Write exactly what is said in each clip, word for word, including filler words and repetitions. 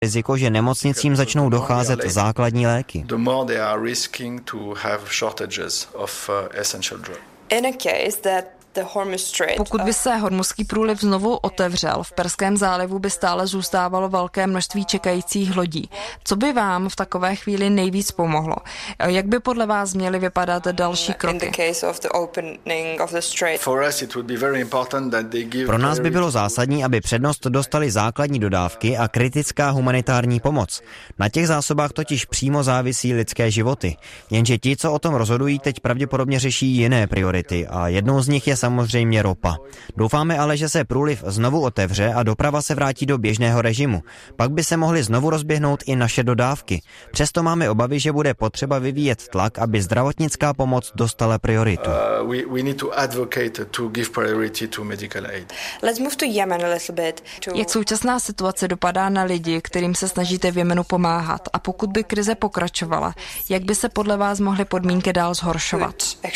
riziko, že nemocnicím začnou docházet základní léky. Pokud by se Hormuzský průliv znovu otevřel, v Perském zálivu by stále zůstávalo velké množství čekajících lodí. Co by vám v takové chvíli nejvíc pomohlo? Jak by podle vás měly vypadat další kroky? Pro nás by bylo zásadní, aby přednost dostaly základní dodávky a kritická humanitární pomoc. Na těch zásobách totiž přímo závisí lidské životy. Jenže ti, co o tom rozhodují, teď pravděpodobně řeší jiné priority a jednou z nich je samozřejmě ropa. Doufáme ale, že se průliv znovu otevře a doprava se vrátí do běžného režimu. Pak by se mohly znovu rozběhnout i naše dodávky. Přesto máme obavy, že bude potřeba vyvíjet tlak, aby zdravotnická pomoc dostala prioritu. Jak současná situace dopadá na lidi, kterým se snažíte v Jemenu pomáhat? A pokud by krize pokračovala, jak by se podle vás mohly podmínky dál zhoršovat?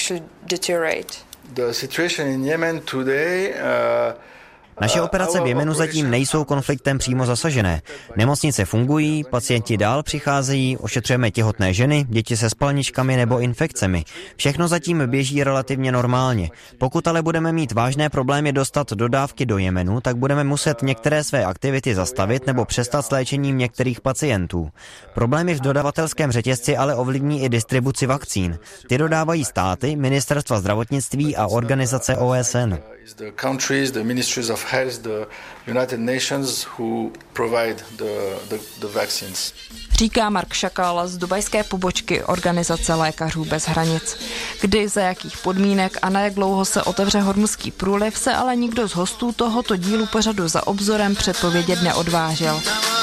The situation in Yemen today, uh, Naše operace v Jemenu zatím nejsou konfliktem přímo zasažené. Nemocnice fungují, pacienti dál přicházejí, ošetřujeme těhotné ženy, děti se spalničkami nebo infekcemi. Všechno zatím běží relativně normálně. Pokud ale budeme mít vážné problémy dostat dodávky do Jemenu, tak budeme muset některé své aktivity zastavit nebo přestat s léčením některých pacientů. Problémy v dodavatelském řetězci ale ovlivní i distribuci vakcín. Ty dodávají státy, ministerstva zdravotnictví a organizace O S N. The countries, the ministries of health, the United Nations who provide the, the, the vaccines. Říká Mark Šakal z dubajské pobočky Organizace lékařů bez hranic. Kdy, za jakých podmínek a na jak dlouho se otevře Hormuzský průliv, se ale nikdo z hostů tohoto dílu pořadu Za obzorem předpovědět neodvážil.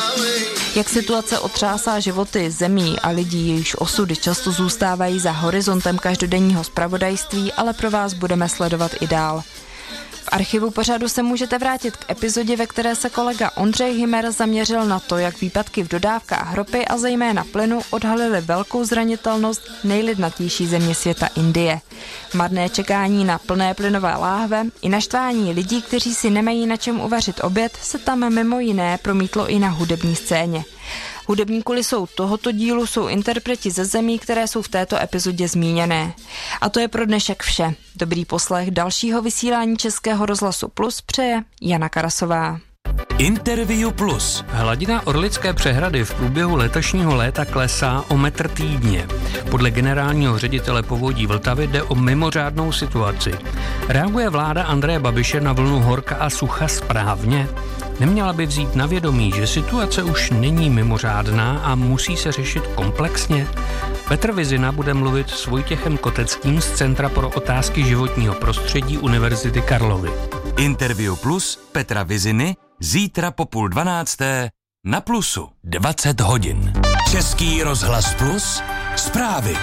Jak situace otřásá životy zemí a lidí, jejichž osudy často zůstávají za horizontem každodenního zpravodajství, ale pro vás budeme sledovat i dál. V archivu pořadu se můžete vrátit k epizodě, ve které se kolega Ondřej Hymer zaměřil na to, jak výpadky v dodávkách ropy a zejména plynu odhalily velkou zranitelnost nejlidnatější země světa Indie. Marné čekání na plné plynové láhve i naštvání lidí, kteří si nemají na čem uvařit oběd, se tam mimo jiné promítlo i na hudební scéně. Hudební kulisou tohoto dílu jsou interpreti ze zemí, které jsou v této epizodě zmíněné. A to je pro dnešek vše. Dobrý poslech dalšího vysílání Českého rozhlasu Plus přeje Jana Karasová. Interview Plus. Hladina Orlické přehrady v průběhu letošního léta klesá o metr týdně. Podle generálního ředitele povodí Vltavy jde o mimořádnou situaci. Reaguje vláda Andreje Babiše na vlnu horka a sucha správně? Neměla by vzít na vědomí, že situace už není mimořádná a musí se řešit komplexně? Petr Vizina bude mluvit s Vojtěchem Koteckým z Centra pro otázky životního prostředí Univerzity Karlovy. Interview Plus Petra Viziny zítra po půl dvanácté na Plusu. dvacet hodin. Český rozhlas Plus. Zprávy.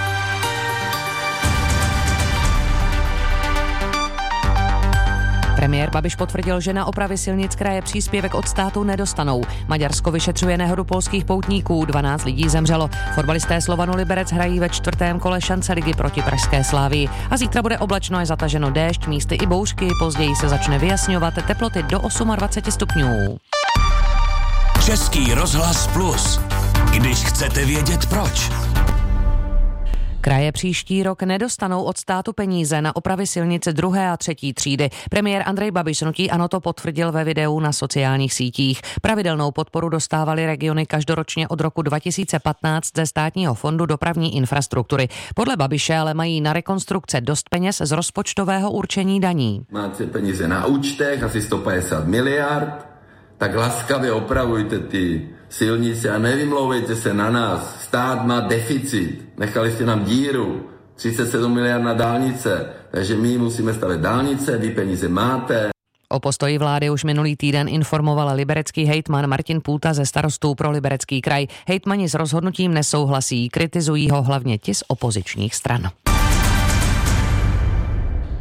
Premiér Babiš potvrdil, že na opravy silnic kraje příspěvek od státu nedostanou. Maďarsko vyšetřuje nehodu polských poutníků, dvanáct lidí zemřelo. Fotbalisté Slovanu Liberec hrají ve čtvrtém kole šance ligy proti pražské Slavii. A zítra bude oblačno a zataženo déšť, místy i bouřky, později se začne vyjasňovat, teploty do dvacet osm stupňů. Český rozhlas Plus. Když chcete vědět proč. Kraje příští rok nedostanou od státu peníze na opravy silnice druhé a třetí třídy. Premiér Andrej Babiš hnutí ANO to potvrdil ve videu na sociálních sítích. Pravidelnou podporu dostávaly regiony každoročně od roku dva tisíce patnáct ze státního fondu dopravní infrastruktury. Podle Babiše ale mají na rekonstrukce dost peněz z rozpočtového určení daní. Máte peníze na účtech, asi sto padesát miliard, tak laskavě opravujte ty silnice a nevymlouvejte se na nás. Stát má deficit. Nechali jste nám díru. třicet sedm miliard na dálnice. Takže my musíme stavět dálnice, vy peníze máte. O postoji vlády už minulý týden informoval liberecký hejtman Martin Půta ze Starostů pro Liberecký kraj. Hejtmani s rozhodnutím nesouhlasí, kritizují ho hlavně ti z opozičních stran.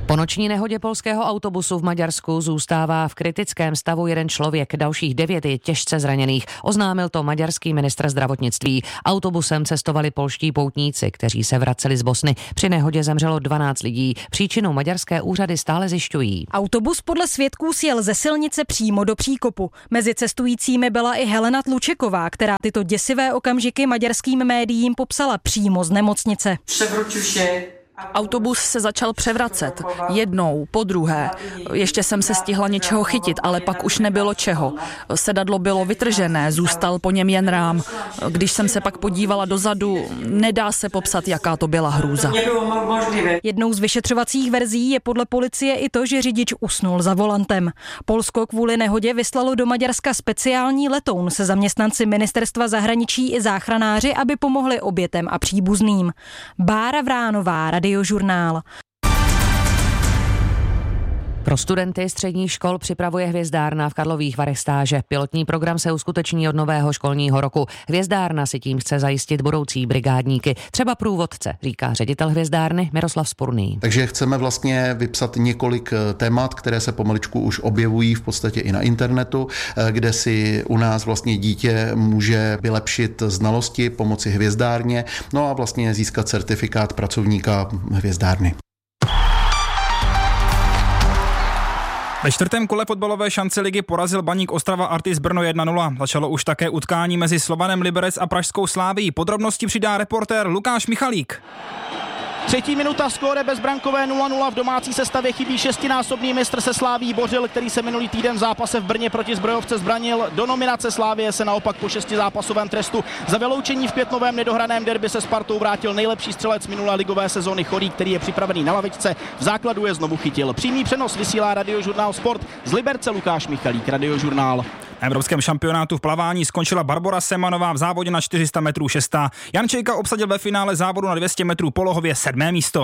Po noční nehodě polského autobusu v Maďarsku zůstává v kritickém stavu jeden člověk, dalších devět je těžce zraněných. Oznámil to maďarský ministr zdravotnictví. Autobusem cestovali polští poutníci, kteří se vraceli z Bosny. Při nehodě zemřelo dvanáct lidí. Příčinu maďarské úřady stále zjišťují. Autobus podle svědků sjel ze silnice přímo do příkopu. Mezi cestujícími byla i Helena Tlučeková, která tyto děsivé okamžiky maďarským médiím popsala přímo z nemocnice. Autobus se začal převracet. Jednou, po druhé. Ještě jsem se stihla něčeho chytit, ale pak už nebylo čeho. Sedadlo bylo vytržené, zůstal po něm jen rám. Když jsem se pak podívala dozadu, nedá se popsat, jaká to byla hrůza. Jednou z vyšetřovacích verzí je podle policie i to, že řidič usnul za volantem. Polsko kvůli nehodě vyslalo do Maďarska speciální letoun se zaměstnanci ministerstva zahraničí i záchranáři, aby pomohli obětem a příbuzným. Bára Vránová, Radiožurnál. Pro studenty středních škol připravuje Hvězdárna v Karlových Varech stáže. Pilotní program se uskuteční od nového školního roku. Hvězdárna si tím chce zajistit budoucí brigádníky, třeba průvodce, říká ředitel Hvězdárny Miroslav Spurný. Takže chceme vlastně vypsat několik témat, které se pomaličku už objevují v podstatě i na internetu, kde si u nás vlastně dítě může vylepšit znalosti pomocí Hvězdárně, no a vlastně získat certifikát pracovníka Hvězdárny. Ve čtvrtém kole fotbalové šance ligy porazil Baník Ostrava Artis Brno jedna nula. Začalo už také utkání mezi Slovanem Liberec a pražskou Slávií. Podrobnosti přidá reportér Lukáš Michalík. Třetí minuta, skóre bezbrankové nula nula, v domácí sestavě chybí šestinásobný mistr se Sláví Bořil, který se minulý týden v zápase v Brně proti Zbrojovce zbranil. Do nominace Slávie se naopak po šestizápasovém trestu za vyloučení v květnovém nedohraném derby se Spartou vrátil nejlepší střelec minulé ligové sezóny Chorý, který je připravený na lavičce. V základu je znovu chytil. Přímý přenos vysílá Radiožurnál Sport. Z Liberce Lukáš Michalík, Radiožurnál. Na evropském šampionátu v plavání skončila Barbora Semanová v závodě na čtyři sta metrů šestá. Jan Čejka obsadil ve finále závodu na dvě stě metrů polohově sedmé místo.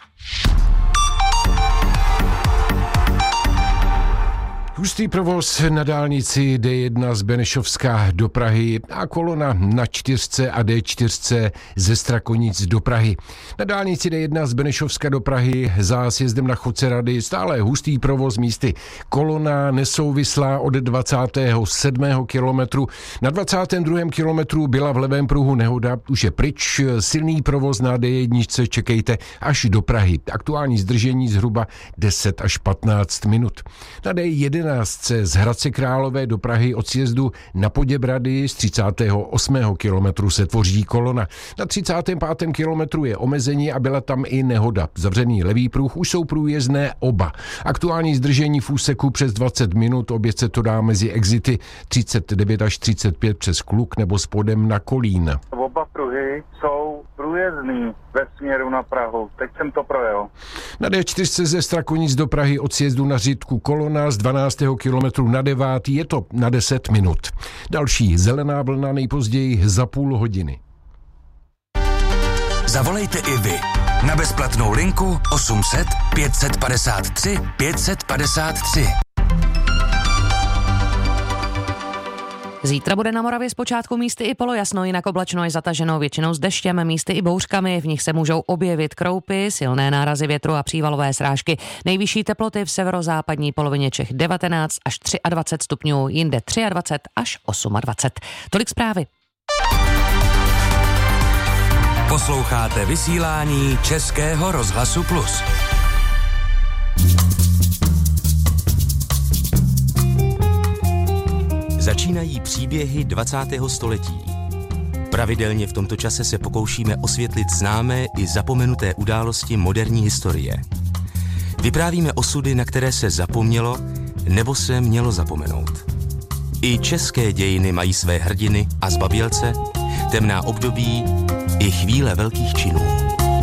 Hustý provoz na dálnici D jedna z Benešovska do Prahy a kolona na čtyřce a D čtyřce ze Strakonic do Prahy. Na dálnici D jedna z Benešovska do Prahy za sjezdem na Chodce Rady stále hustý provoz místy. Kolona nesouvislá od dvacátého sedmého kilometru. Na dvacátém druhém kilometru byla v levém pruhu nehoda, už je pryč. Silný provoz na D jedna čekejte až do Prahy. Aktuální zdržení zhruba deset až patnáct minut. Na D jedna z Hradce Králové do Prahy od sjezdu na Poděbrady z třicátého osmého kilometru se tvoří kolona. Na třicátém pátém kilometru je omezení a byla tam i nehoda. Zavřený levý pruh, už jsou průjezdné oba. Aktuální zdržení v úseku přes dvacet minut, oběd se to dá mezi exity třicet devět až třicet pět přes Kluk nebo spodem na Kolín. Oba pruhy jsou průjezdný ve směru na Prahu. Teď jsem to projel. Na D čtyři ze Strakonic do Prahy od sjezdu na Řitku kolona z dvanáctého kilometru na devátý, je to na deset minut. Další zelená vlna nejpozději za půl hodiny. Zavolejte i vy na bezplatnou linku osm set pět set padesát tři pět set padesát tři. Zítra bude na Moravě zpočátku místy i polojasno, jinak oblačno je zataženo většinou s deštěm, místy i bouřkami, v nich se můžou objevit kroupy, silné nárazy větru a přívalové srážky. Nejvyšší teploty v severozápadní polovině Čech devatenáct až dvacet tři stupňů, jinde dvacet tři až dvacet osm. Tolik zprávy. Posloucháte vysílání Českého rozhlasu Plus. Začínají příběhy dvacátého století. Pravidelně v tomto čase se pokoušíme osvětlit známé i zapomenuté události moderní historie. Vyprávíme osudy, na které se zapomnělo nebo se mělo zapomenout. I české dějiny mají své hrdiny a zbabělce, temná období i chvíle velkých činů.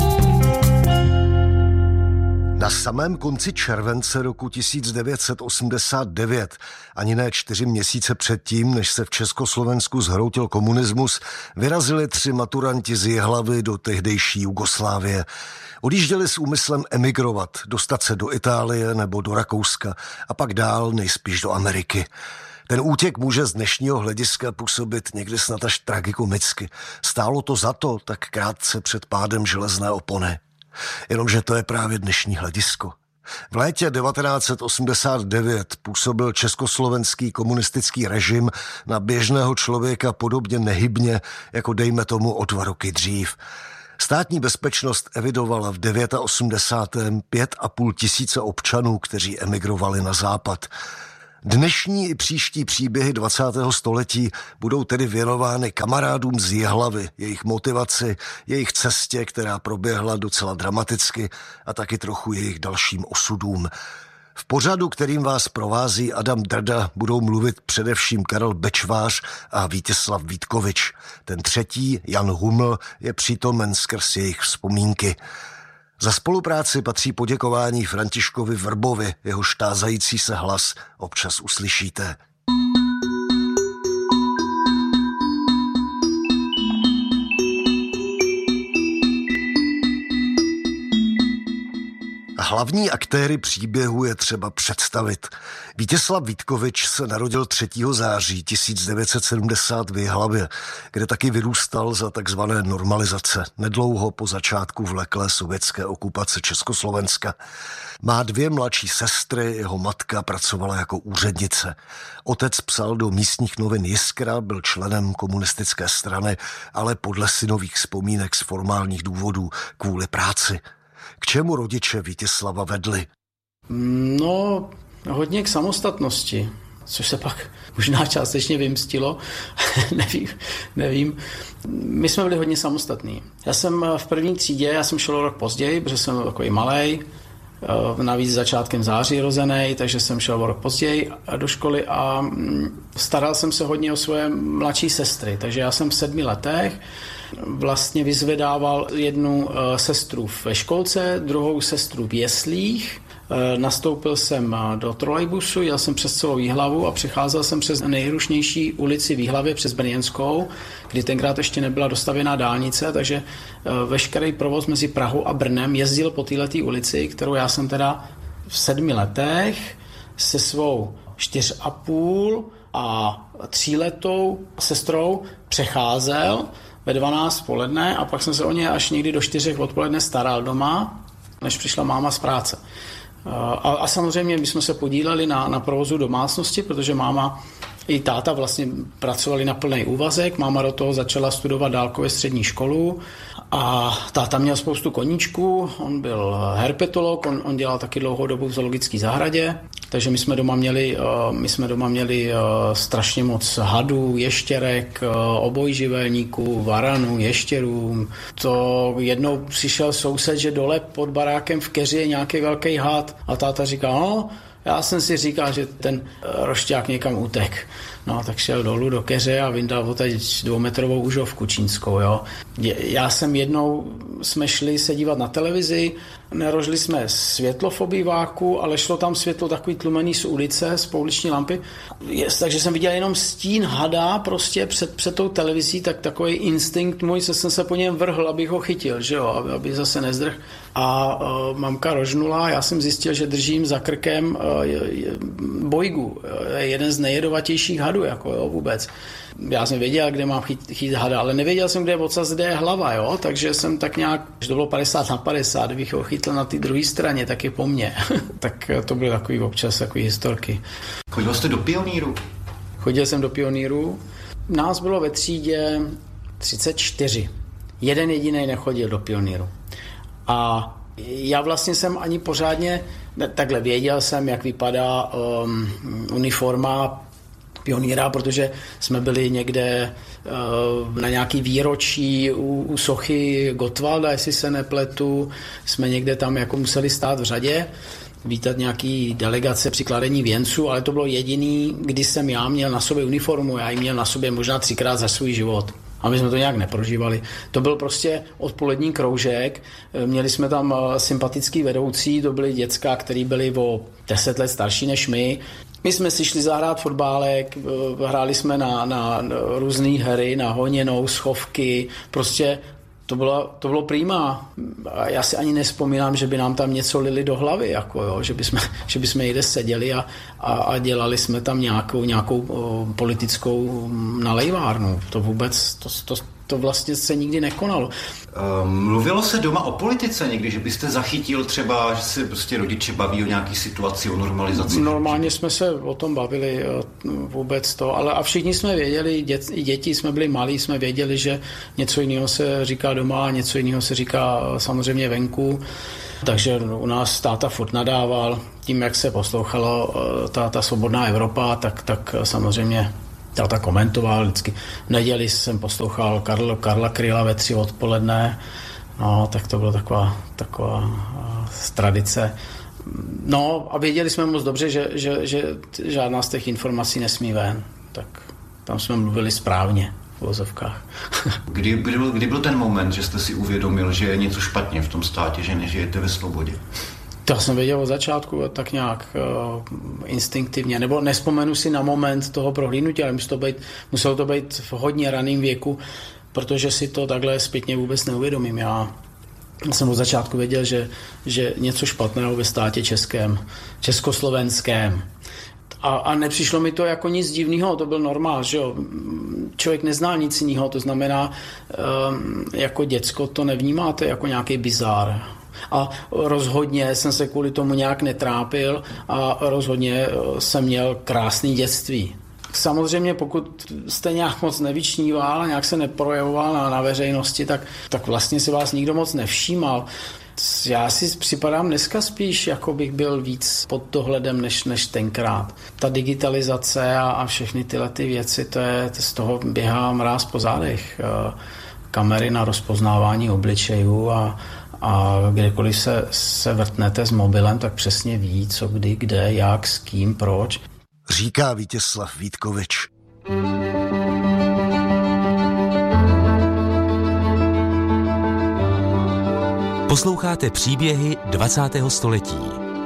Na samém konci července roku tisíc devět set osmdesát devět, ani ne čtyři měsíce předtím, než se v Československu zhroutil komunismus, vyrazili tři maturanti z Jihlavy do tehdejší Jugoslávie. Odjížděli s úmyslem emigrovat, dostat se do Itálie nebo do Rakouska a pak dál nejspíš do Ameriky. Ten útěk může z dnešního hlediska působit někdy snad až tragikomicky. Stálo to za to tak krátce před pádem železné opony. Jenomže to je právě dnešní hledisko. V létě devatenáct set osmdesát devět působil československý komunistický režim na běžného člověka podobně nehybně, jako dejme tomu o dva roky dřív. Státní bezpečnost evidovala v osmdesátém devátém pět a půl tisíce občanů, kteří emigrovali na západ. Dnešní i příští příběhy dvacátého století budou tedy věnovány kamarádům z Jihlavy, jejich motivaci, jejich cestě, která proběhla docela dramaticky, a taky trochu jejich dalším osudům. V pořadu, kterým vás provází Adam Drda, budou mluvit především Karel Bečvář a Vítězslav Vítkovič. Ten třetí, Jan Huml, je přítomen skrz jejich vzpomínky. Za spolupráci patří poděkování Františkovi Vrbovi, jehož tázající se hlas občas uslyšíte. Hlavní aktéry příběhu je třeba představit. Vítězslav Vítkovič se narodil třetího září tisíc devět set sedmdesát v Jihlavě, kde taky vyrůstal za takzvané normalizace, nedlouho po začátku vleklé sovětské okupace Československa. Má dvě mladší sestry, jeho matka pracovala jako úřednice. Otec psal do místních novin Jiskra, byl členem komunistické strany, ale podle synových vzpomínek z formálních důvodů kvůli práci. K čemu rodiče Vítězslava vedli? No, hodně k samostatnosti, což se pak možná částečně vymstilo, nevím, nevím. My jsme byli hodně samostatní. Já jsem v první třídě, já jsem šel rok později, protože jsem byl takový malej, navíc začátkem září rozený, takže jsem šel o rok později do školy a staral jsem se hodně o svoje mladší sestry, takže já jsem v sedmi letech vlastně vyzvedával jednu sestru ve školce, druhou sestru v jeslích. Nastoupil jsem do trolejbusu, jel jsem přes celou Jihlavu a přecházel jsem přes nejrušnější ulici v Jihlavě, přes Brněnskou, kdy tenkrát ještě nebyla dostavěná dálnice, takže veškerý provoz mezi Prahou a Brnem jezdil po této ulici, kterou já jsem teda v sedmi letech se svou čtyř a půl a tříletou sestrou přecházel ve dvanáct poledne a pak jsem se o ně až někdy do čtyřech odpoledne staral doma, než přišla máma z práce. A, a samozřejmě my jsme se podíleli na, na provozu domácnosti, protože máma i táta vlastně pracovali na plný úvazek. Máma do toho začala studovat dálkově střední školu a táta měl spoustu koníčků, on byl herpetolog, on, on dělal taky dlouhou dobu v zoologické zahradě, takže my jsme doma měli, my jsme doma měli strašně moc hadů, ještěrek, obojživelníků, varanů, ještěrů. To jednou přišel soused, že dole pod barákem v keři je nějaký velký had a táta říkal, no, já jsem si říkal, že ten rošťák někam utek. No, tak šel dolů do keře a vyndal odteď dvoumetrovou užovku čínskou, jo. Já jsem jednou, jsme šli se dívat na televizi, nerožili jsme světlo v obýváku, ale šlo tam světlo takový tlumený z ulice, z pouliční lampy. Jest, takže jsem viděl jenom stín hada prostě před, před tou televizí, tak takový instinkt můj, co jsem se po něm vrhl, abych ho chytil, že jo, aby, aby zase nezdrh. A uh, mamka rožnula, já jsem zjistil, že držím za krkem uh, bojgu, jeden z nejjedovatějších hadů, jako jo, vůbec. Já jsem věděl, kde mám chyt, chytit hada, ale nevěděl jsem, kde je ocas, kde je hlava, jo, takže jsem tak nějak, že to bylo padesát na padesát, kdybych ho chytl na té druhé straně, tak je po mně. Tak to byly takový občas takový historky. Chodil jste do pionýru? Chodil jsem do pionýru. Nás bylo ve třídě třicet čtyři. Jeden jediný nechodil do pionýru. A já vlastně jsem ani pořádně, takhle věděl jsem, jak vypadá um, uniforma pionýra, protože jsme byli někde uh, na nějaký výročí u, u sochy Gottwalda, jestli se nepletu, jsme někde tam jako museli stát v řadě, vítat nějaký delegace při kladení věnců, ale to bylo jediný, kdy jsem já měl na sobě uniformu, já ji měl na sobě možná třikrát za svůj život. A my jsme to nějak neprožívali. To byl prostě odpolední kroužek, měli jsme tam sympatický vedoucí, to byli děcka, který byli o deset let starší než my. My jsme si šli zahrát fotbálek, hráli jsme na, na různé hry, na honěnou, schovky, prostě to bylo, to bylo prima. A já si ani nevzpomínám, že by nám tam něco lili do hlavy, jako jo, že bychom, že bychom někde seděli a, a, a dělali jsme tam nějakou, nějakou o, politickou nalejvárnu. To vůbec, to, to, To vlastně se nikdy nekonalo. Mluvilo se doma o politice někdy, že byste zachytil třeba, že se prostě rodiče baví o nějaký situaci, o normalizaci? Normálně jsme se o tom bavili vůbec to, ale a všichni jsme věděli, dět, i děti jsme byli malí, jsme věděli, že něco jiného se říká doma, něco jiného se říká samozřejmě venku. Takže u nás táta furt nadával. Tím, jak se poslouchalo ta, ta svobodná Evropa, tak, tak samozřejmě táta komentoval vždycky. V neděli jsem poslouchal Karl, Karla Kryla ve tři odpoledne, no, tak to byla taková, taková uh, tradice. No a věděli jsme moc dobře, že, že, že žádná z těch informací nesmí ven, tak tam jsme mluvili správně v uvozovkách. Kdy, kdy, byl, kdy byl ten moment, že jste si uvědomil, že je něco špatně v tom státě, že nežijete ve svobodě? To jsem věděl od začátku tak nějak uh, instinktivně, nebo nespomenu si na moment toho prohlídnutí, ale muselo to být, muselo to být v hodně raném věku, protože si to takhle zpětně vůbec neuvědomím. Já jsem od začátku věděl, že, že něco špatného ve státě českém, československém. A, a nepřišlo mi to jako nic divného, to byl normál, že jo. Člověk neznal nic jiného, to znamená, um, jako děcko to nevnímáte jako nějaký bizár. A rozhodně jsem se kvůli tomu nějak netrápil a rozhodně jsem měl krásný dětství. Samozřejmě pokud jste nějak moc nevyčníval, nějak se neprojevoval na, na veřejnosti, tak, tak vlastně si vás nikdo moc nevšímal. Já si připadám dneska spíš, jako bych byl víc pod dohledem než, než tenkrát. Ta digitalizace a, a všechny tyhle ty věci, to je, to z toho běhá mráz po zádech. Kamery na rozpoznávání obličejů a A kdekoliv se, se vrtnete s mobilem, tak přesně ví, co kdy, kde, jak, s kým, proč. Říká Vítězslav Vítkovič. Posloucháte příběhy dvacátého století.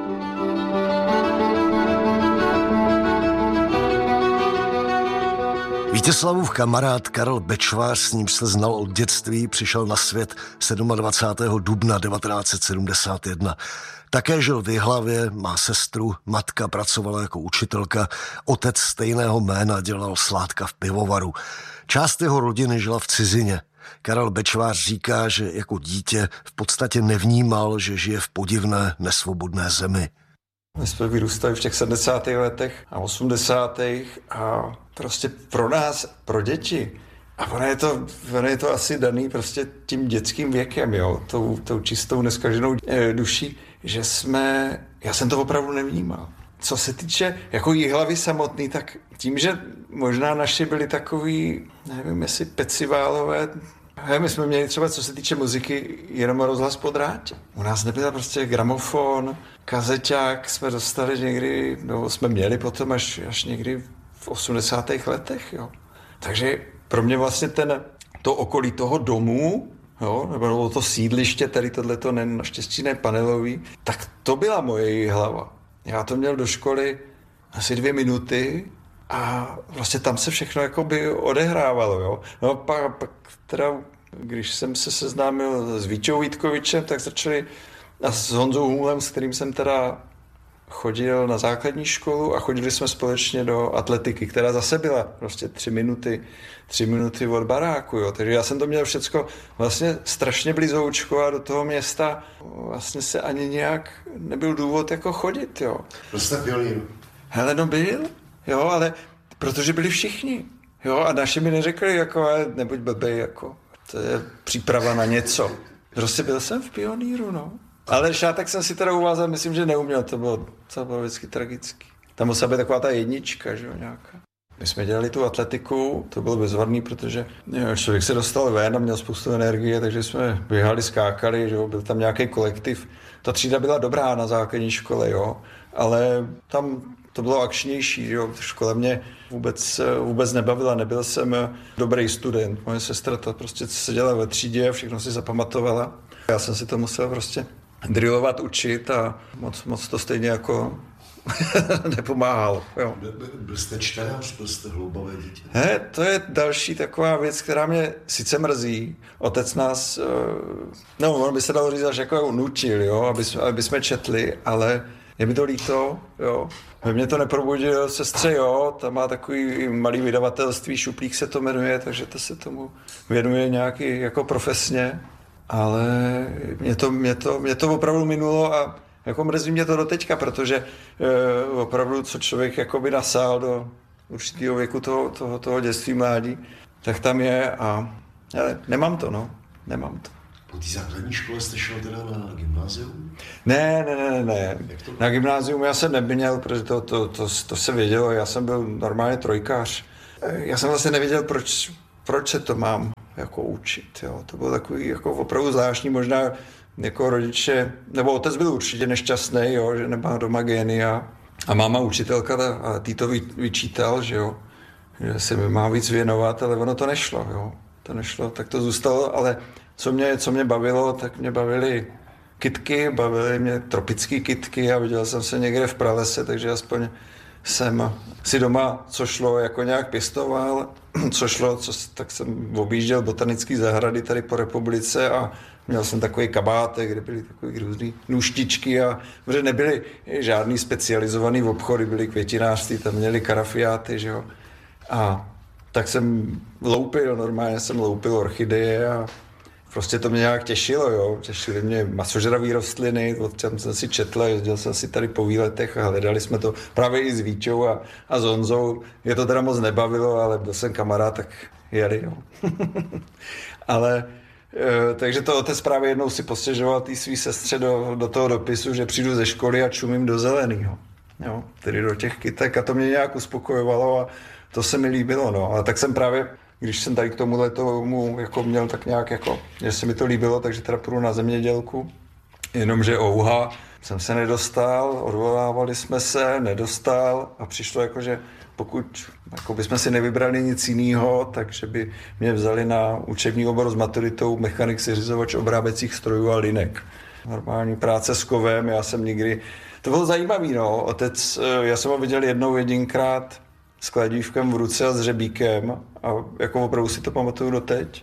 Vítězslavův kamarád Karel Bečvář, s ním se znal od dětství, přišel na svět dvacátého sedmého dubna devatenáct set sedmdesát jedna. Také žil v Jihlavě, má sestru, matka pracovala jako učitelka, otec stejného jména dělal sládka v pivovaru. Část jeho rodiny žila v cizině. Karel Bečvář říká, že jako dítě v podstatě nevnímal, že žije v podivné, nesvobodné zemi. My jsme vyrůstali v těch sedmdesátých letech a osmdesátých a prostě pro nás, pro děti. A ono je to, ono je to asi daný prostě tím dětským věkem, jo, tou, tou čistou neskaženou e, duší, že jsme, já jsem to opravdu nevnímal. Co se týče jako Jihlavy samotný, tak tím, že možná naši byli takový, nevím, jestli peciválové, my jsme měli třeba, co se týče muziky, jenom rozhlas po drátě. U nás nebyl prostě gramofon, kazeťák jsme dostali někdy, no jsme měli potom až, až někdy v osmdesátých letech, jo. Takže pro mě vlastně ten, to okolí toho domu, jo, nebo to sídliště, tady tohleto ne, naštěstí ne panelový, tak to byla moje hlava. Já to měl do školy asi dvě minuty a vlastně tam se všechno jakoby odehrávalo, jo. No pak, pak teda, když jsem se seznámil s Víťou Vítkovičem, tak začali a s Honzou Hůlem, s kterým jsem teda chodil na základní školu a chodili jsme společně do atletiky, která zase byla prostě tři minuty, tři minuty od baráku, jo. Takže já jsem to měl všecko vlastně strašně blízoučko a do toho města vlastně se ani nějak nebyl důvod jako chodit, jo. Byl jste pionýr? Hele, no byl, jo, ale protože byli všichni, jo, a naši mi neřekli, jako, nebuď blbej, jako, to je příprava na něco. Prostě byl jsem v pionýru, no. Ale šátek jsem si teda uvázal, myslím, že neuměl, to bylo, to bylo vždycky tragický. Tam musela být taková ta jednička, že jo, nějaká. My jsme dělali tu atletiku, to bylo bezvadný, protože jo, člověk se dostal ven a měl spoustu energie, takže jsme běhali, skákali, že jo, byl tam nějaký kolektiv. Ta třída byla dobrá na základní škole, jo, ale tam to bylo akčnější, že jo, škola mě vůbec, vůbec nebavila, nebyl jsem dobrý student. Moje sestra ta prostě seděla ve třídě a všechno si zapamatovala. Já jsem si to musel prostě drillovat, učit a moc, moc to stejně jako nepomáhalo. Jo. Byl jste čtenář, byl jste hloubavé dítě? He, to je další taková věc, která mě sice mrzí. Otec nás, no on by se dalo říct, až jako nutil, jo, aby, aby jsme četli, ale Je mi to líto, jo. Ve mně to neprobudil, sestře, jo, tam má takový malý vydavatelství, Šuplík se to jmenuje, takže to se tomu věnuje nějaký jako profesně, ale mě to, mě to, mě to opravdu minulo a jako mrzí mě to do teďka, protože e, opravdu, co člověk jakoby nasál do určitého věku toho, toho, toho dětství, mládí, tak tam je a ale nemám to, no, nemám to. Po té základní škole jste šel teda na gymnázium? Ne, ne, ne, ne. Na gymnázium já jsem neměl, protože to, to, to, to se vědělo, já jsem byl normálně trojkář. Já jsem vlastně nevěděl, proč, proč se to mám jako učit, jo. To bylo takový jako opravdu zvláštní, možná jako rodiče, nebo otec byl určitě nešťastný, jo, že nemá doma gény a, a máma učitelka a tý to vyčítal, že jo, že se mi má víc věnovat, ale ono to nešlo, jo. To nešlo, tak to zůstalo, ale co mě, co mě bavilo, tak mě bavily kytky, bavily mě tropické kytky a viděl jsem se někde v pralese, takže aspoň jsem si doma, co šlo, jako nějak pěstoval, co šlo, co, tak jsem objížděl botanické zahrady tady po republice a měl jsem takový kabátek, kde byly takové různé nůštičky a protože nebyly žádný specializovaný obchody, byly květinářství, tam měli karafiáty, že jo. A tak jsem loupil, normálně jsem loupil orchideje a prostě to mě nějak těšilo, jo. Těšily mě masožravé rostliny, o čem jsem si četl, jezdil jsem si tady po výletech a hledali jsme to právě i s Víčou a, a s Honzou. Mě to teda moc nebavilo, ale byl jsem kamarád, tak jeli, jo. Ale e, takže to otec právě jednou si postěžoval tý svý sestře do, do toho dopisu, že přijdu ze školy a čumím do zeleného, jo, tedy do těch kytek a to mě nějak uspokojovalo a to se mi líbilo, no. A tak jsem právě, když jsem tady k tomuhle tomu jako měl tak nějak jako, že se mi to líbilo, takže teda půjdu na zemědělku, jenomže ouha, jsem se nedostal, odvolávali jsme se, nedostal a přišlo jako, že pokud jako bychom si nevybrali nic jiného, takže by mě vzali na učební obor s maturitou mechanik seřizovač obráběcích strojů a linek. Normální práce s kovem, já jsem nikdy, to bylo zajímavý, no, otec, já jsem ho viděl jednou jedinkrát s kladívkem v ruce a s řebíkem a jako opravdu si to pamatuju doteď.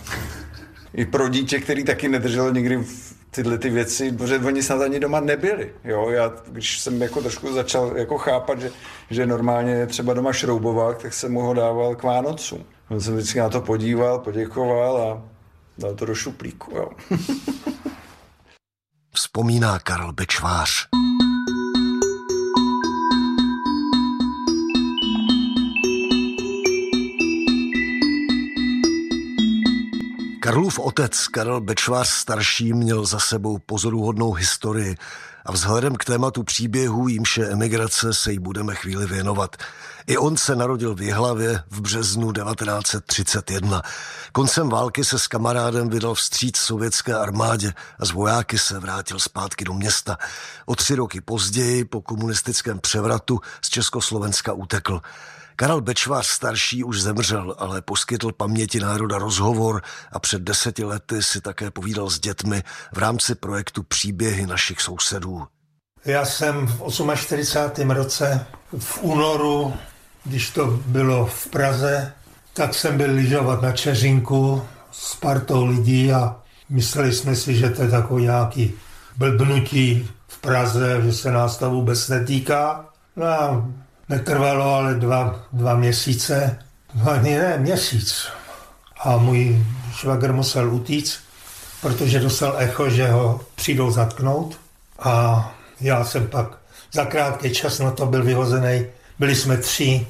I pro dítě, který taky nedrželo nikdy tyhle ty věci, protože oni snad ani doma nebyli. Jo? Já, když jsem jako trošku začal jako chápat, že, že normálně je třeba doma šroubovák, tak jsem mu ho dával k Vánocům. On jsem vždycky na to podíval, poděkoval a dal to do šuplíku. Jo? Vzpomíná Karel Bečvář. Karlův otec Karel Bečvář starší měl za sebou pozoruhodnou historii a vzhledem k tématu příběhů, jímž je emigrace, se jí budeme chvíli věnovat. I on se narodil v Jihlavě v březnu devatenáct set třicet jedna. Koncem války se s kamarádem vydal vstříc sovětské armádě a s vojáky se vrátil zpátky do města. O tři roky později, po komunistickém převratu, z Československa utekl. Karel Bečvář starší už zemřel, ale poskytl paměti národa rozhovor a před deseti lety si také povídal s dětmi v rámci projektu Příběhy našich sousedů. Já jsem v čtyřicátém osmém roce v únoru, když to bylo v Praze, tak jsem byl lyžovat na Čeřinku s partou lidí a mysleli jsme si, že to je takový nějaký blbnutí v Praze, že se nás to vůbec netýká. No a netrvalo ale dva, dva měsíce, ani ne, měsíc. A můj švagr musel utíct, protože dostal echo, že ho přijdou zatknout. A já jsem pak za krátký čas na to byl vyhozený. Byli jsme tři,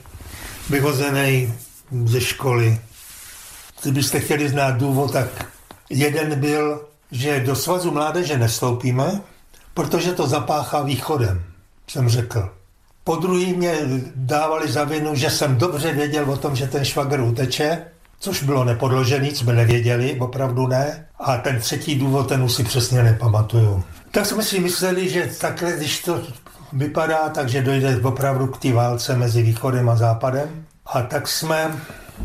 vyhozený ze školy. Kdybyste chtěli znát důvod, tak jeden byl, že do Svazu mládeže nestoupíme, protože to zapáchá východem, jsem řekl. Po druhý mě dávali za vinu, že jsem dobře věděl o tom, že ten švagr uteče, což bylo nepodložený, jsme nevěděli, opravdu ne. A ten třetí důvod, ten už si přesně nepamatuju. Tak jsme si mysleli, že takhle, když to vypadá, takže dojde opravdu k té válce mezi východem a západem. A tak jsme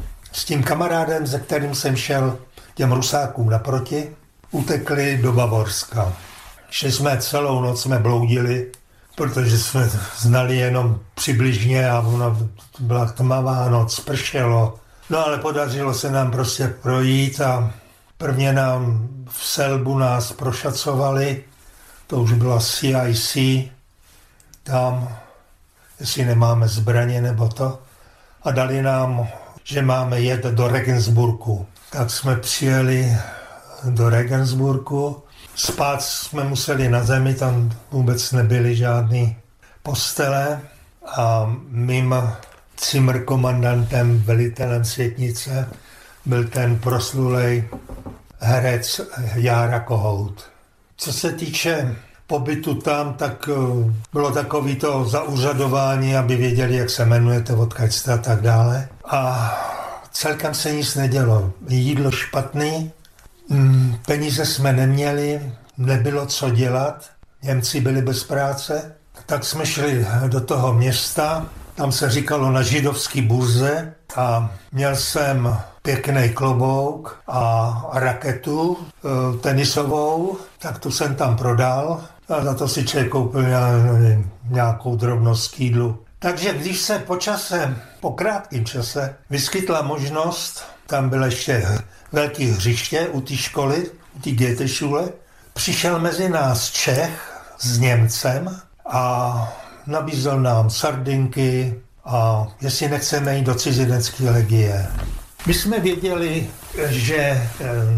s tím kamarádem, se kterým jsem šel těm Rusákům naproti, utekli do Bavorska. Šli jsme celou noc, jsme bloudili, protože jsme znali jenom přibližně a ona byla tmavá noc, pršelo. No ale podařilo se nám prostě projít a prvně nám v Selbu nás prošacovali, to už byla C I C, tam, jestli nemáme zbraně nebo to. A dali nám, že máme jet do Regensburgu. Tak jsme přijeli do Regensburgu. Spát jsme museli na zemi, tam vůbec nebyly žádný postele. A mým Zimmerkomandantem, velitelem světnice, byl ten proslulej herec Jára Kohout. Co se týče pobytu tam, tak bylo takový to zaúřadování, aby věděli, jak se jmenujete, odkud jste a tak dále. A celkem se nic nedělo. Jídlo špatný, peníze jsme neměli, nebylo co dělat, Němci byli bez práce. Tak jsme šli do toho města, tam se říkalo na židovský burze a měl jsem pěkný klobouk a raketu tenisovou, tak tu jsem tam prodal a za to si člověk koupil nějakou drobnost k jídlu. Takže když se po čase, po krátkém čase, vyskytla možnost, tam bylo ještě velké hřiště u té školy, u té Goethe-Schule, přišel mezi nás Čech s Němcem a nabízel nám sardinky a jestli nechceme jít do cizinecké legie. My jsme věděli, že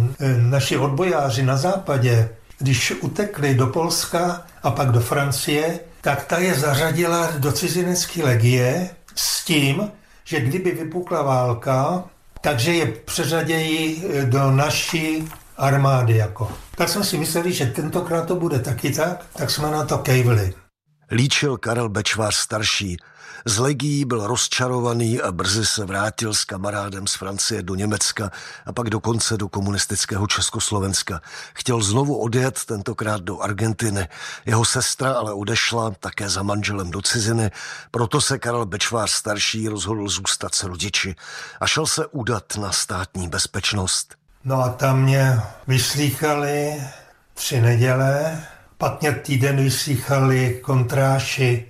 naši odbojáři na západě, když utekli do Polska a pak do Francie, tak ta je zařadila do cizinecké legie s tím, že kdyby vypukla válka, takže je přeřadějí do naší armády. Jako. Tak jsme si mysleli, že tentokrát to bude taky tak, tak jsme na to kejvili. Líčil Karel Bečvář starší. Z legií byl rozčarovaný a brzy se vrátil s kamarádem z Francie do Německa a pak dokonce do komunistického Československa. Chtěl znovu odjet, tentokrát do Argentiny. Jeho sestra ale odešla také za manželem do ciziny, proto se Karel Bečvář starší rozhodl zůstat s rodiči a šel se udat na státní bezpečnost. No a tam mě vyslýchali tři neděle, pak mě týden vyslýchali kontráši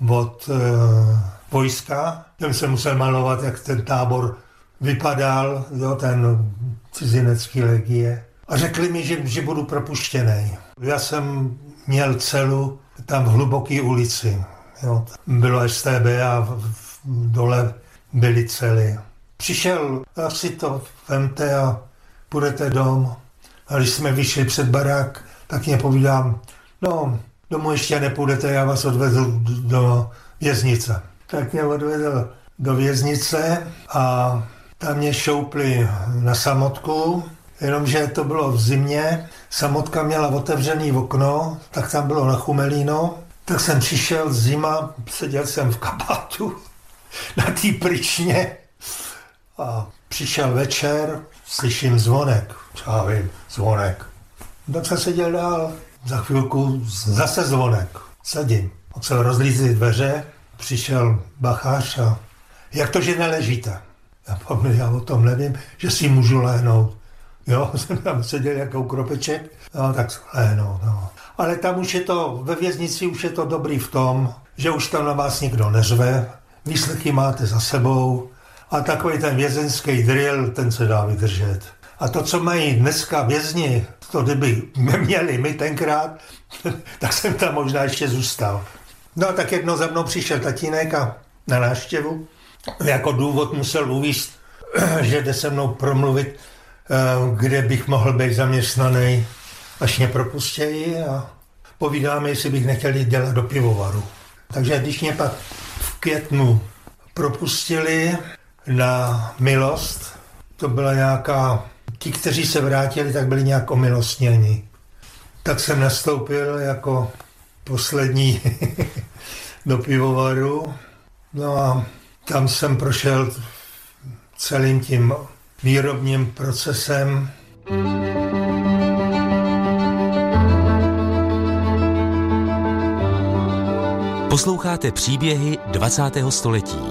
od e, vojska. Jsem se musel malovat, jak ten tábor vypadal, jo, ten cizinecký legie. A řekli mi, že, že budu propuštěný. Já jsem měl celu tam v hluboké ulici. Jo. Bylo S T B a v, v, dole byly cely. Přišel, asi to vemte a půjdete dom. A když jsme vyšli před barák, tak mě povídám, no, domů ještě nepůjdete, já vás odvedu do věznice. Tak mě odvedl do věznice a tam mě šoupli na samotku, jenomže to bylo v zimě, samotka měla otevřený okno, tak tam bylo nachumelíno, tak jsem přišel zima, seděl jsem v kabátu na té pryčně a přišel večer, slyším zvonek, já vím, zvonek. Tak jsem seděl dál. Za chvilku zase zvonek. Sedím. On se rozlízly dveře, přišel bachář a jak to, že neležíte? Já pomůžu, já o tom nevím, že si můžu lehnout. Jo, jsem tam seděl jako kropeček, no tak lehnout, no. Ale tam už je to, ve věznici už je to dobrý v tom, že už tam na vás nikdo neřve, výsledky máte za sebou a takový ten vězenský drill, ten se dá vydržet. A to, co mají dneska vězni, to kdyby měli my tenkrát, tak jsem tam možná ještě zůstal. No a tak jednou za mnou přišel tatínek a na návštěvu. Jako důvod musel uvést, že jde se mnou promluvit, kde bych mohl být zaměstnaný, až mě propustějí a povídáme, jestli bych nechtěl jít dělat do pivovaru. Takže když mě pak v květnu propustili na milost, to byla nějaká... Ti, kteří se vrátili, tak byli nějak omilostněni. Tak jsem nastoupil jako poslední do pivovaru. No a tam jsem prošel celým tím výrobním procesem. Posloucháte příběhy dvacátého století.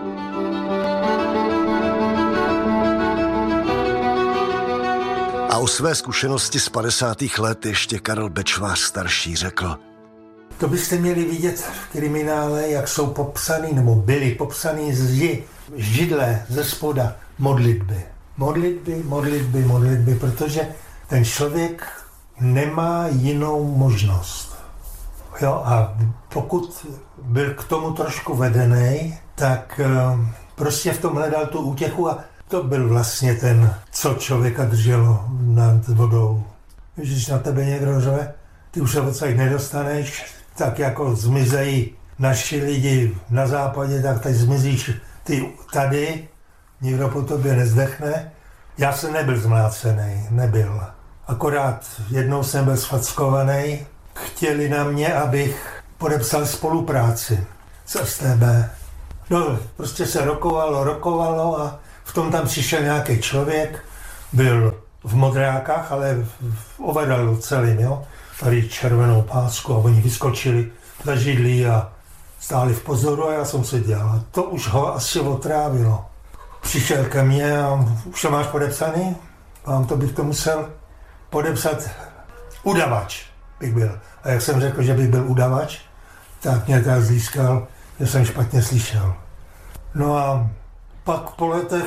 A o své zkušenosti z padesátých let ještě Karel Bečvář starší řekl. To byste měli vidět v kriminále, jak jsou popsaný, nebo byly popsaný zdi, židle ze spoda, modlitby. Modlitby, modlitby, modlitby, protože ten člověk nemá jinou možnost. Jo, a pokud byl k tomu trošku vedený, tak prostě v tom hledal tu útěchu a to byl vlastně ten, co člověka drželo nad vodou. Když na tebe někdo řve, ty už se odsaď nedostaneš, tak jako zmizejí naši lidi na západě, tak teď zmizíš ty tady, nikdo po tobě nezdechne. Já jsem nebyl zmlácený, nebyl. Akorát jednou jsem byl sfackovaný, chtěli na mě, abych podepsal spolupráci s S T B. No, prostě se rokovalo, rokovalo a v tom tam přišel nějaký člověk, byl v modrákách, ale v overallu celým, jo. Tady červenou pásku a oni vyskočili za židlí a stáli v pozoru a já jsem se dělal. A to už ho asi otrávilo. Přišel ke mně a už to máš podepsaný? Vám to bych to musel podepsat. Udavač bych byl. A jak jsem řekl, že bych byl udavač, tak mě tak zlískal, že jsem špatně slyšel. No a pak po letech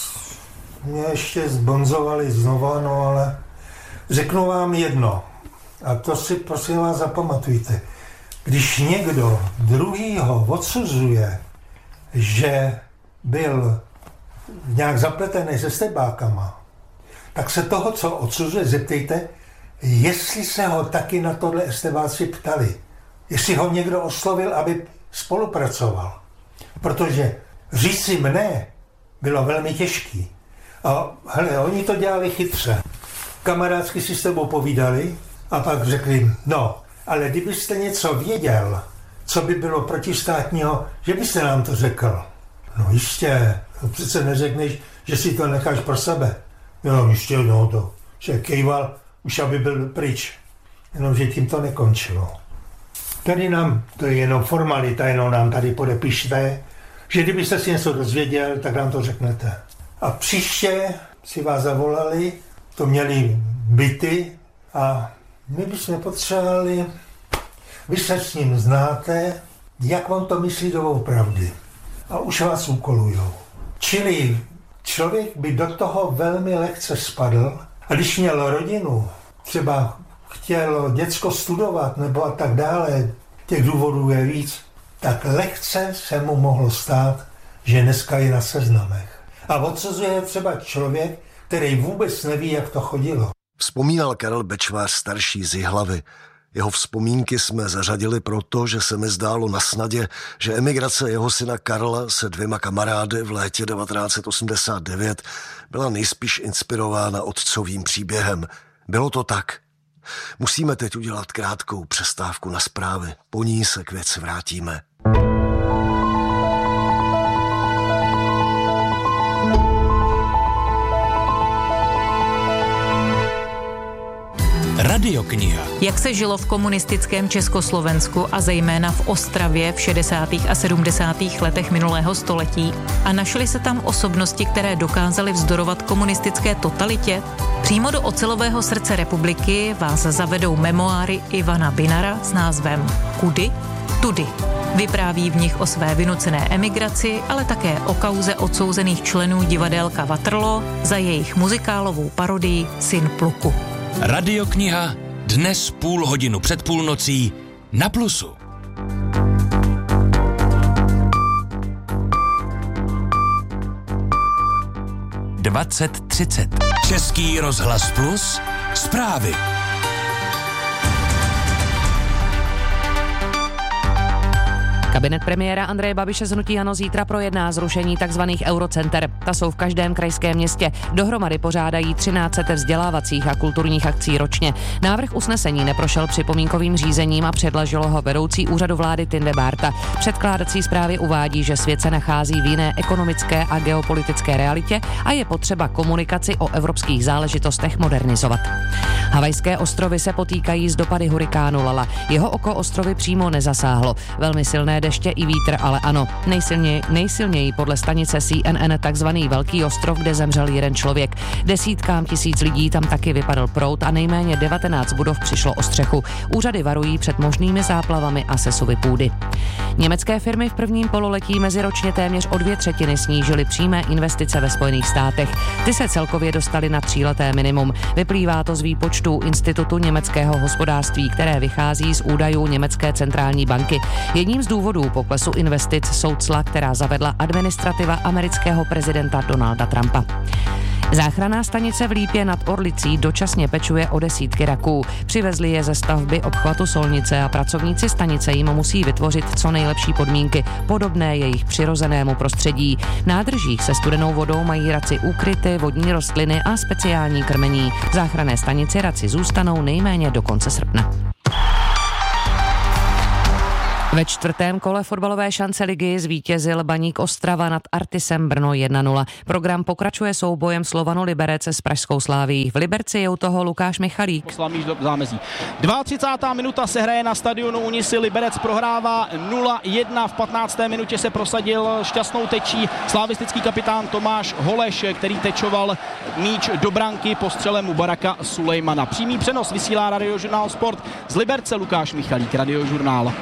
mě ještě zbonzovali znova, no ale řeknu vám jedno. A to si prosím vás zapamatujte. Když někdo druhýho odsuzuje, že byl nějak zapletený se stebákama, tak se toho, co odsuzuje, zeptejte, jestli se ho taky na tohle estebáci ptali. Jestli ho někdo oslovil, aby spolupracoval. Protože říci mne bylo velmi těžký. A hele, oni to dělali chytře. Kamarádsky si s tebou povídali a pak řekli, no, ale kdybyste něco věděl, co by bylo protistátního, že byste nám to řekl. No jistě, přece neřekneš, že si to necháš pro sebe. No jistě, no to, že kejval, už aby byl pryč. Jenomže tím to nekončilo. Tady nám, to je jenom formalita, jenom nám tady podepište, že kdybyste si něco dozvěděl, tak nám to řeknete. A příště si vás zavolali, to měli byty a my bychom potřebovali, vy se s ním znáte, jak vám to myslí doopravdy. A už vás úkolujou. Čili člověk by do toho velmi lehce spadl a když měl rodinu, třeba chtěl děcko studovat nebo a tak dále, těch důvodů je víc, tak lehce se mu mohlo stát, že dneska je na seznamech. A odsuzuje třeba člověk, který vůbec neví, jak to chodilo. Vzpomínal Karel Bečvář starší z Jihlavy. Jeho vzpomínky jsme zařadili proto, že se mi zdálo na snadě, že emigrace jeho syna Karla se dvěma kamarády v létě devatenáct set osmdesát devět byla nejspíš inspirována otcovým příběhem. Bylo to tak. Musíme teď udělat krátkou přestávku na zprávy. Po ní se k věci vrátíme. Radiokniha. Jak se žilo v komunistickém Československu a zejména v Ostravě v šedesátých a sedmdesátých letech minulého století a našly se tam osobnosti, které dokázaly vzdorovat komunistické totalitě? Přímo do ocelového srdce republiky vás zavedou memoáry Ivana Binara s názvem Kudy? Tudy. Vypráví v nich o své vynucené emigraci, ale také o kauze odsouzených členů divadélka Waterloo za jejich muzikálovou parodii Syn pluku. Radiokniha dnes půl hodinu před půlnocí na Plusu. dvacet třicet. Český rozhlas Plus. Zprávy. Kabinet premiéra Andreje Babiše z hnutí ANO zítra projedná zrušení tzv. Eurocenter. Ta jsou v každém krajském městě. Dohromady pořádají třináct set vzdělávacích a kulturních akcí ročně. Návrh usnesení neprošel připomínkovým řízením a předložilo ho vedoucí úřadu vlády Tinde Bárta. Předkládací zprávy uvádí, že svět se nachází v jiné ekonomické a geopolitické realitě a je potřeba komunikaci o evropských záležitostech modernizovat. Havajské ostrovy se potýkají s dopady hurikánu Lala. Jeho oko ostrovy přímo nezasáhlo. Velmi silné deště i vítr, ale ano, nejsilněji, nejsilněji podle stanice C N N takzvaný Velký ostrov, kde zemřel jeden člověk. Desítkám tisíc lidí tam taky vypadl proud a nejméně devatenáct budov přišlo o střechu. Úřady varují před možnými záplavami a sesuvy půdy. Německé firmy v prvním pololetí meziročně téměř o dvě třetiny snížily přímé investice ve Spojených státech. Ty se celkově dostaly na tříleté minimum. Vyplývá to z výpočtu Institutu německého hospodářství, které vychází z údajů Německé centrální banky. Jedním z důvodů poklesu investic jsou cla, která zavedla administrativa amerického prezidenta Donalda Trumpa. Záchranná stanice v Lípě nad Orlicí dočasně pečuje o desítky raků. Přivezli je ze stavby obchvatu Solnice a pracovníci stanice jim musí vytvořit co nejlepší podmínky, podobné jejich přirozenému prostředí. V nádržích se studenou vodou mají raci úkryty, vodní rostliny a speciální krmení. V záchranné stanici raci zůstanou nejméně do konce srpna. Ve čtvrtém kole fotbalové šance ligy zvítězil Baník Ostrava nad Artisem Brno jedna nula. Program pokračuje soubojem Slovanu Liberec s pražskou Slávií. V Liberci je u toho Lukáš Michalík. Poslamíš do zámezí. třicátá druhá minuta se hraje na stadionu Unisy. Liberec prohrává nula jedna. V patnácté minutě se prosadil šťastnou tečí slavistický kapitán Tomáš Holeš, který tečoval míč do branky po střele Mubaraka Sulejmana. Přímý přenos vysílá Radiožurnál Sport. Z Liberce Lukáš Michalík, Radiožurnál.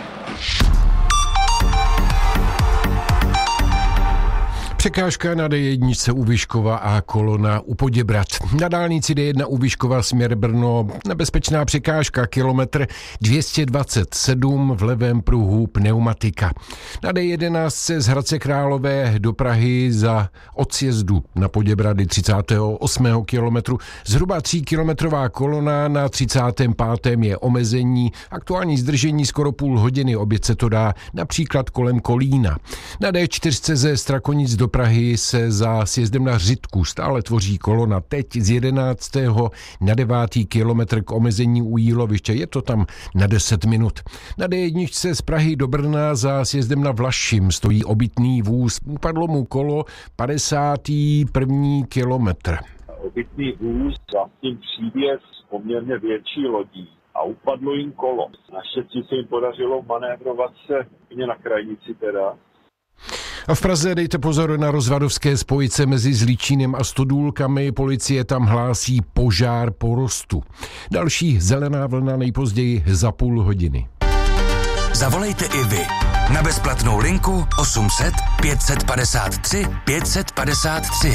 Překážka na D jedna u Vyškova a kolona u Poděbrad. Na dálnici D jedna u Vyškova směr Brno nebezpečná překážka, kilometr dvě stě dvacet sedm, v levém pruhu pneumatika. Na D jedenáct z Hradce Králové do Prahy za odsjezdu na Poděbrady třicátého osmého kilometru zhruba tříkilometrová kolona, na třicátém pátém je omezení, aktuální zdržení skoro půl hodiny, obět se to dá například kolem Kolína. Na D čtyři ze Strakonic do Prahy se za sjezdem na Řitku stále tvoří kolona, teď z jedenáctého na devátý kilometr k omezení u Jíloviště, je to tam na deset minut. Na D jedna z Prahy do Brna za sjezdem na Vlašim stojí obytný vůz, upadlo mu kolo padesátý první kilometr. Obytný vůz vlastně přijde s poměrně větší lodí a upadlo jim kolo. Naštěstí se jim podařilo manévrovat se mě na krajnici teda. A v Praze dejte pozor na rozvadovské spojice mezi Zlíčínem a Stodůlkami. Policie tam hlásí požár porostu. Další zelená vlna nejpozději za půl hodiny. Zavolejte i vy na bezplatnou linku osm set pět padesát tři pět padesát tři.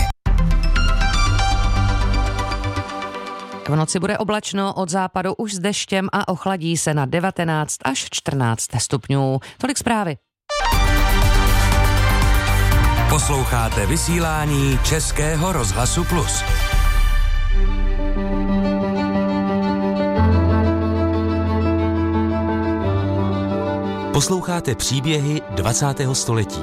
V noci bude oblačno, od západu už s deštěm a ochladí se na devatenáct až čtrnáct stupňů. Tolik zprávy. Posloucháte vysílání Českého rozhlasu Plus. Posloucháte příběhy dvacátého století.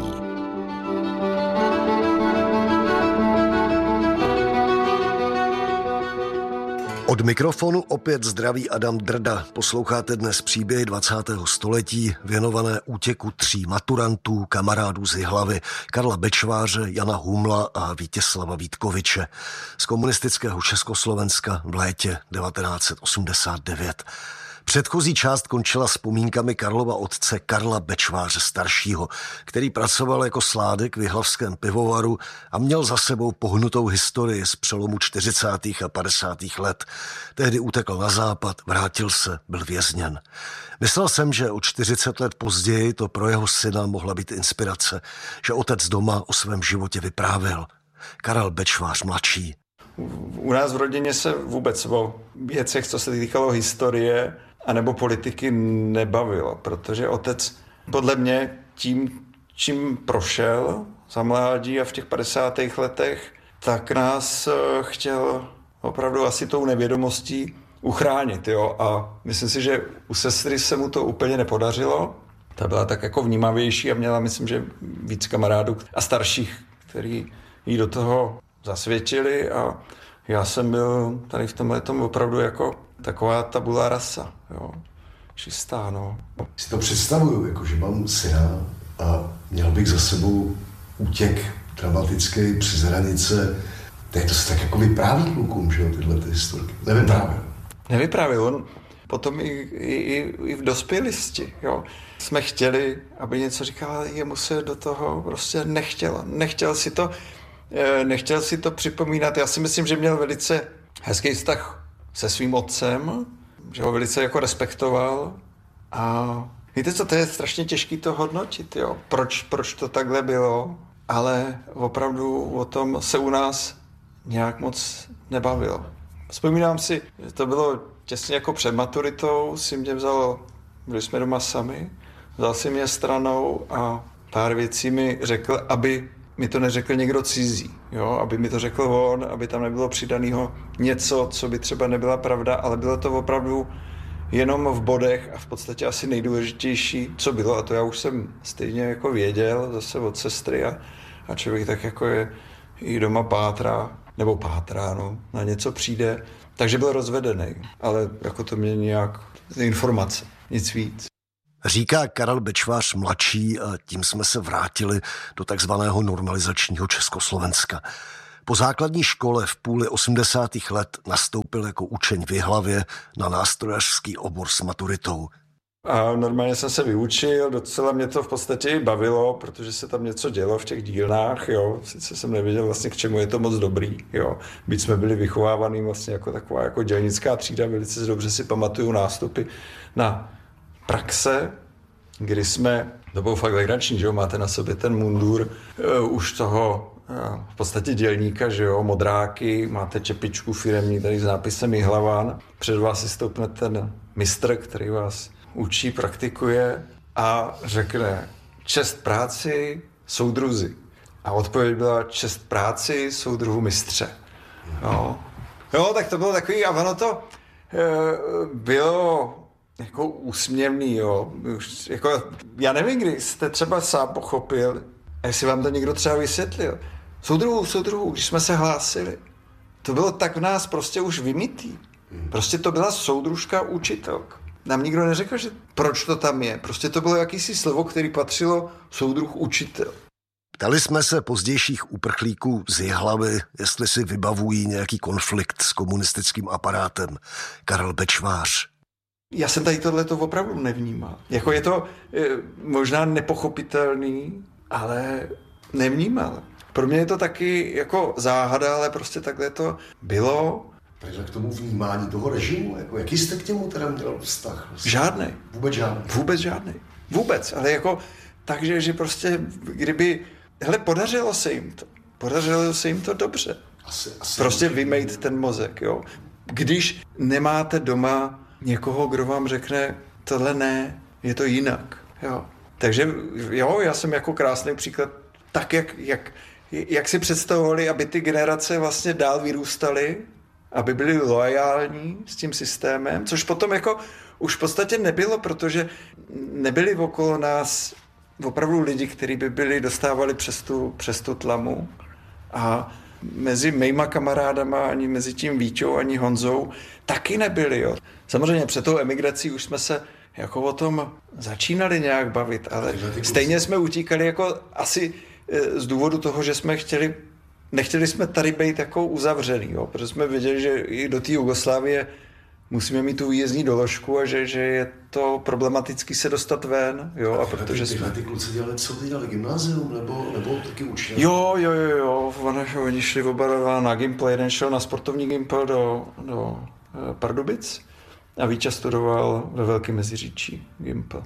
Od mikrofonu opět zdraví Adam Drda. Posloucháte dnes příběhy dvacátého století věnované útěku tří maturantů, kamarádů z Jihlavy, Karla Bečváře, Jana Humla a Vítězslava Vítkoviče z komunistického Československa v létě devatenáct set osmdesát devět. Předchozí část končila vzpomínkami Karlova otce Karla Bečváře staršího, který pracoval jako sládek v jihlavském pivovaru a měl za sebou pohnutou historii z přelomu čtyřicátých a padesátých let. Tehdy utekl na západ, vrátil se, byl vězněn. Myslel jsem, že o čtyřicet let později to pro jeho syna mohla být inspirace, že otec doma o svém životě vyprávěl. Karel Bečvář mladší. U nás v rodině se vůbec o věcech, co se týkalo historie anebo politiky, nebavilo, protože otec podle mě tím, čím prošel za mládí a v těch padesátých letech, tak nás chtěl opravdu asi tou nevědomostí uchránit. Jo? A myslím si, že u sestry se mu to úplně nepodařilo. Ta byla tak jako vnímavější a měla, myslím, že víc kamarádů a starších, který jí do toho zasvědčili, a já jsem byl tady v tomhle tom opravdu jako taková tabula rasa, jo, čistá, no. Si to představuju, jako že mám syna a měl bych za sebou útěk dramatický přes hranice. Teď to se tak jako vypráví klukům, že jo, tyhle ty historky. Nevyprávěl. Nevyprávěl, on potom i, i, i v dospělosti. Jo. Jsme chtěli, aby něco říkal, ale jemu se do toho prostě nechtělo. Nechtěl si to, nechtěl si to připomínat. Já si myslím, že měl velice hezký vztah se svým otcem, že ho velice jako respektoval. A víte co, to je strašně těžký to hodnotit, jo. Proč, proč to takhle bylo, ale opravdu o tom se u nás nějak moc nebavilo. Vzpomínám si, že to bylo těsně jako před maturitou, si mě vzal, byli jsme doma sami, vzal si mě stranou a pár věcí mi řekl, aby mi to neřekl někdo cizí, jo? Aby mi to řekl on, aby tam nebylo přidanýho něco, co by třeba nebyla pravda, ale bylo to opravdu jenom v bodech a v podstatě asi nejdůležitější, co bylo, a to já už jsem stejně jako věděl zase od sestry a, a člověk tak jako je i doma pátrá, nebo pátrá, no, na něco přijde, takže byl rozvedený, ale jako to mě nějak informace, nic víc. Říká Karel Bečvář mladší a tím jsme se vrátili do takzvaného normalizačního Československa. Po základní škole v půli osmdesátých let nastoupil jako učeň v Jihlavě na nástrojařský obor s maturitou. A normálně jsem se vyučil, docela mě to v podstatě i bavilo, protože se tam něco dělo v těch dílnách, jo. Sice jsem nevěděl vlastně, k čemu je to moc dobrý, jo. Byť jsme byli vychovávaný vlastně jako taková jako dělnická třída, velice dobře si pamatuju nástupy na praxe, kdy jsme, to bylo fakt legrační, že jo, máte na sobě ten mundur uh, už toho uh, v podstatě dělníka, že jo, modráky, máte čepičku firemní tady s nápisem Jihlaván, před vás si stoupne ten mistr, který vás učí, praktikuje a řekne čest práci, soudruzi. A odpověď byla čest práci, soudruhu mistře. Jo, jo tak to bylo takový, a ono to uh, bylo jako úsměvný, jo. Už, jako, já nevím, kdy jste třeba sám pochopil, a jestli vám to někdo třeba vysvětlil. Soudruhu, soudruhu, když jsme se hlásili, to bylo tak v nás prostě už vymytý. Prostě to byla soudružka učitelka. Nám nikdo neřekl, že proč to tam je. Prostě to bylo jakýsi slovo, který patřilo soudruh učitel. Ptali jsme se pozdějších uprchlíků z Jihlavy, jestli si vybavují nějaký konflikt s komunistickým aparátem. Karel Bečvář. Já jsem tady tohleto opravdu nevnímal. Jako je to je, možná nepochopitelný, ale nevnímal. Pro mě je to taky jako záhada, ale prostě takhle to bylo. Takže k tomu vnímání toho režimu, jako jaký jste k němu teda měl vztah? Vlastně? Žádnej. Vůbec žádný? Vůbec žádný. Vůbec, ale jako takže, že prostě kdyby, hele, podařilo se jim to. Podařilo se jim to dobře. Asi, asi prostě vymejt ten mozek, jo. Když nemáte doma někoho, kdo vám řekne, tohle ne, je to jinak, jo. Takže jo, já jsem jako krásný příklad, tak jak, jak, jak si představovali, aby ty generace vlastně dál vyrůstaly, aby byli loajální s tím systémem, což potom jako už v podstatě nebylo, protože nebyli okolo nás opravdu lidi, kteří by byli dostávali přes tu, přes tu tlamu a mezi mýma kamarádama, ani mezi tím Víťou, ani Honzou, taky nebyli, jo. Samozřejmě před tou emigrací už jsme se jako o tom začínali nějak bavit, ale stejně jsme utíkali jako asi z důvodu toho, že jsme chtěli, nechtěli jsme tady být jako uzavřený, jo, protože jsme věděli, že i do té Jugoslávie musíme mít tu výjezdní doložku a že, že je to problematický se dostat ven, jo, a, a protože ty, jsme... Ty kluci dělali, co ty dělali, gymnázium, nebo, nebo taky učili? Jo, jo, jo, jo, oni, oni šli oba dva na Gimpl, jeden šel na sportovní Gimpl do, do Pardubic a Víťa studoval ve Velkém Meziříčí Gimpl.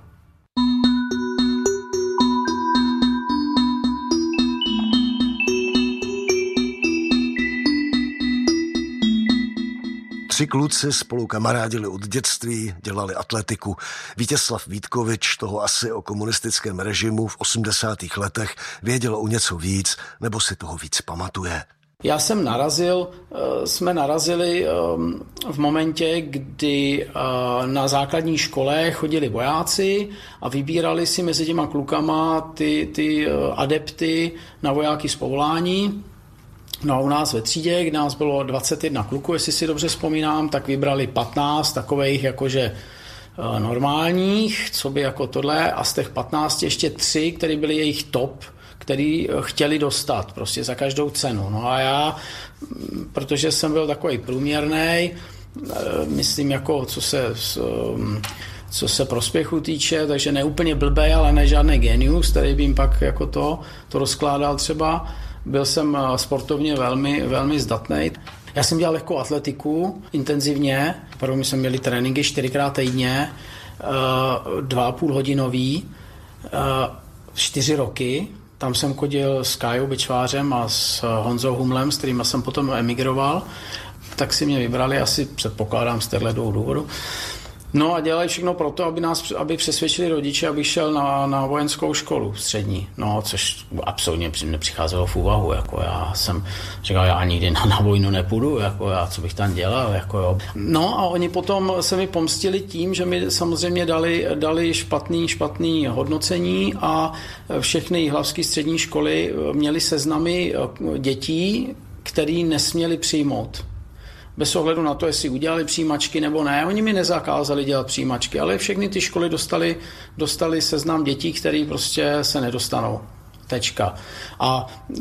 Tři kluci spolu kamarádili od dětství, dělali atletiku. Vítězslav Vítkovič toho asi o komunistickém režimu v osmdesátých letech věděl o něco víc, nebo si toho víc pamatuje. Já jsem narazil, jsme narazili v momentě, kdy na základní škole chodili vojáci a vybírali si mezi těma klukama ty, ty adepty na vojáky z povolání. No a u nás ve třídě, kdy nás bylo dvacet jedna kluků, jestli si dobře vzpomínám, tak vybrali patnáct takových jakože normálních, co by jako tohle, a z těch patnácti ještě tři, který byli jejich top, který chtěli dostat prostě za každou cenu. No a já, protože jsem byl takový průměrnej, myslím jako co se, co se prospěchu týče, takže ne úplně blbej, ale ne žádný genius, který by jim pak jako to, to rozkládal třeba. Byl jsem sportovně velmi, velmi zdatnej. Já jsem dělal lehkou atletiku intenzivně, první jsme měli tréninky čtyřikrát týdně, dva a půl hodinový, čtyři roky. Tam jsem chodil s Kájou Byčvářem a s Honzou Humlem, s kterými jsem potom emigroval. Tak si mě vybrali, asi předpokládám z téhle důvodu. No a dělali všechno pro to, aby nás, aby přesvědčili rodiče, abych šel na, na vojenskou školu střední. No, což absolutně nepřicházelo v úvahu. Jako já jsem říkal, já nikdy na, na vojnu nepůjdu, jako já, co bych tam dělal. Jako jo. No a oni potom se mi pomstili tím, že mi samozřejmě dali, dali špatný, špatný hodnocení a všechny jihlavské střední školy měly seznamy dětí, který nesměli přijmout. Bez ohledu na to, jestli udělali přijímačky nebo ne. Oni mi nezakázali dělat přijímačky, ale všechny ty školy dostali, dostali seznam dětí, který prostě se nedostanou. Tečka. A e,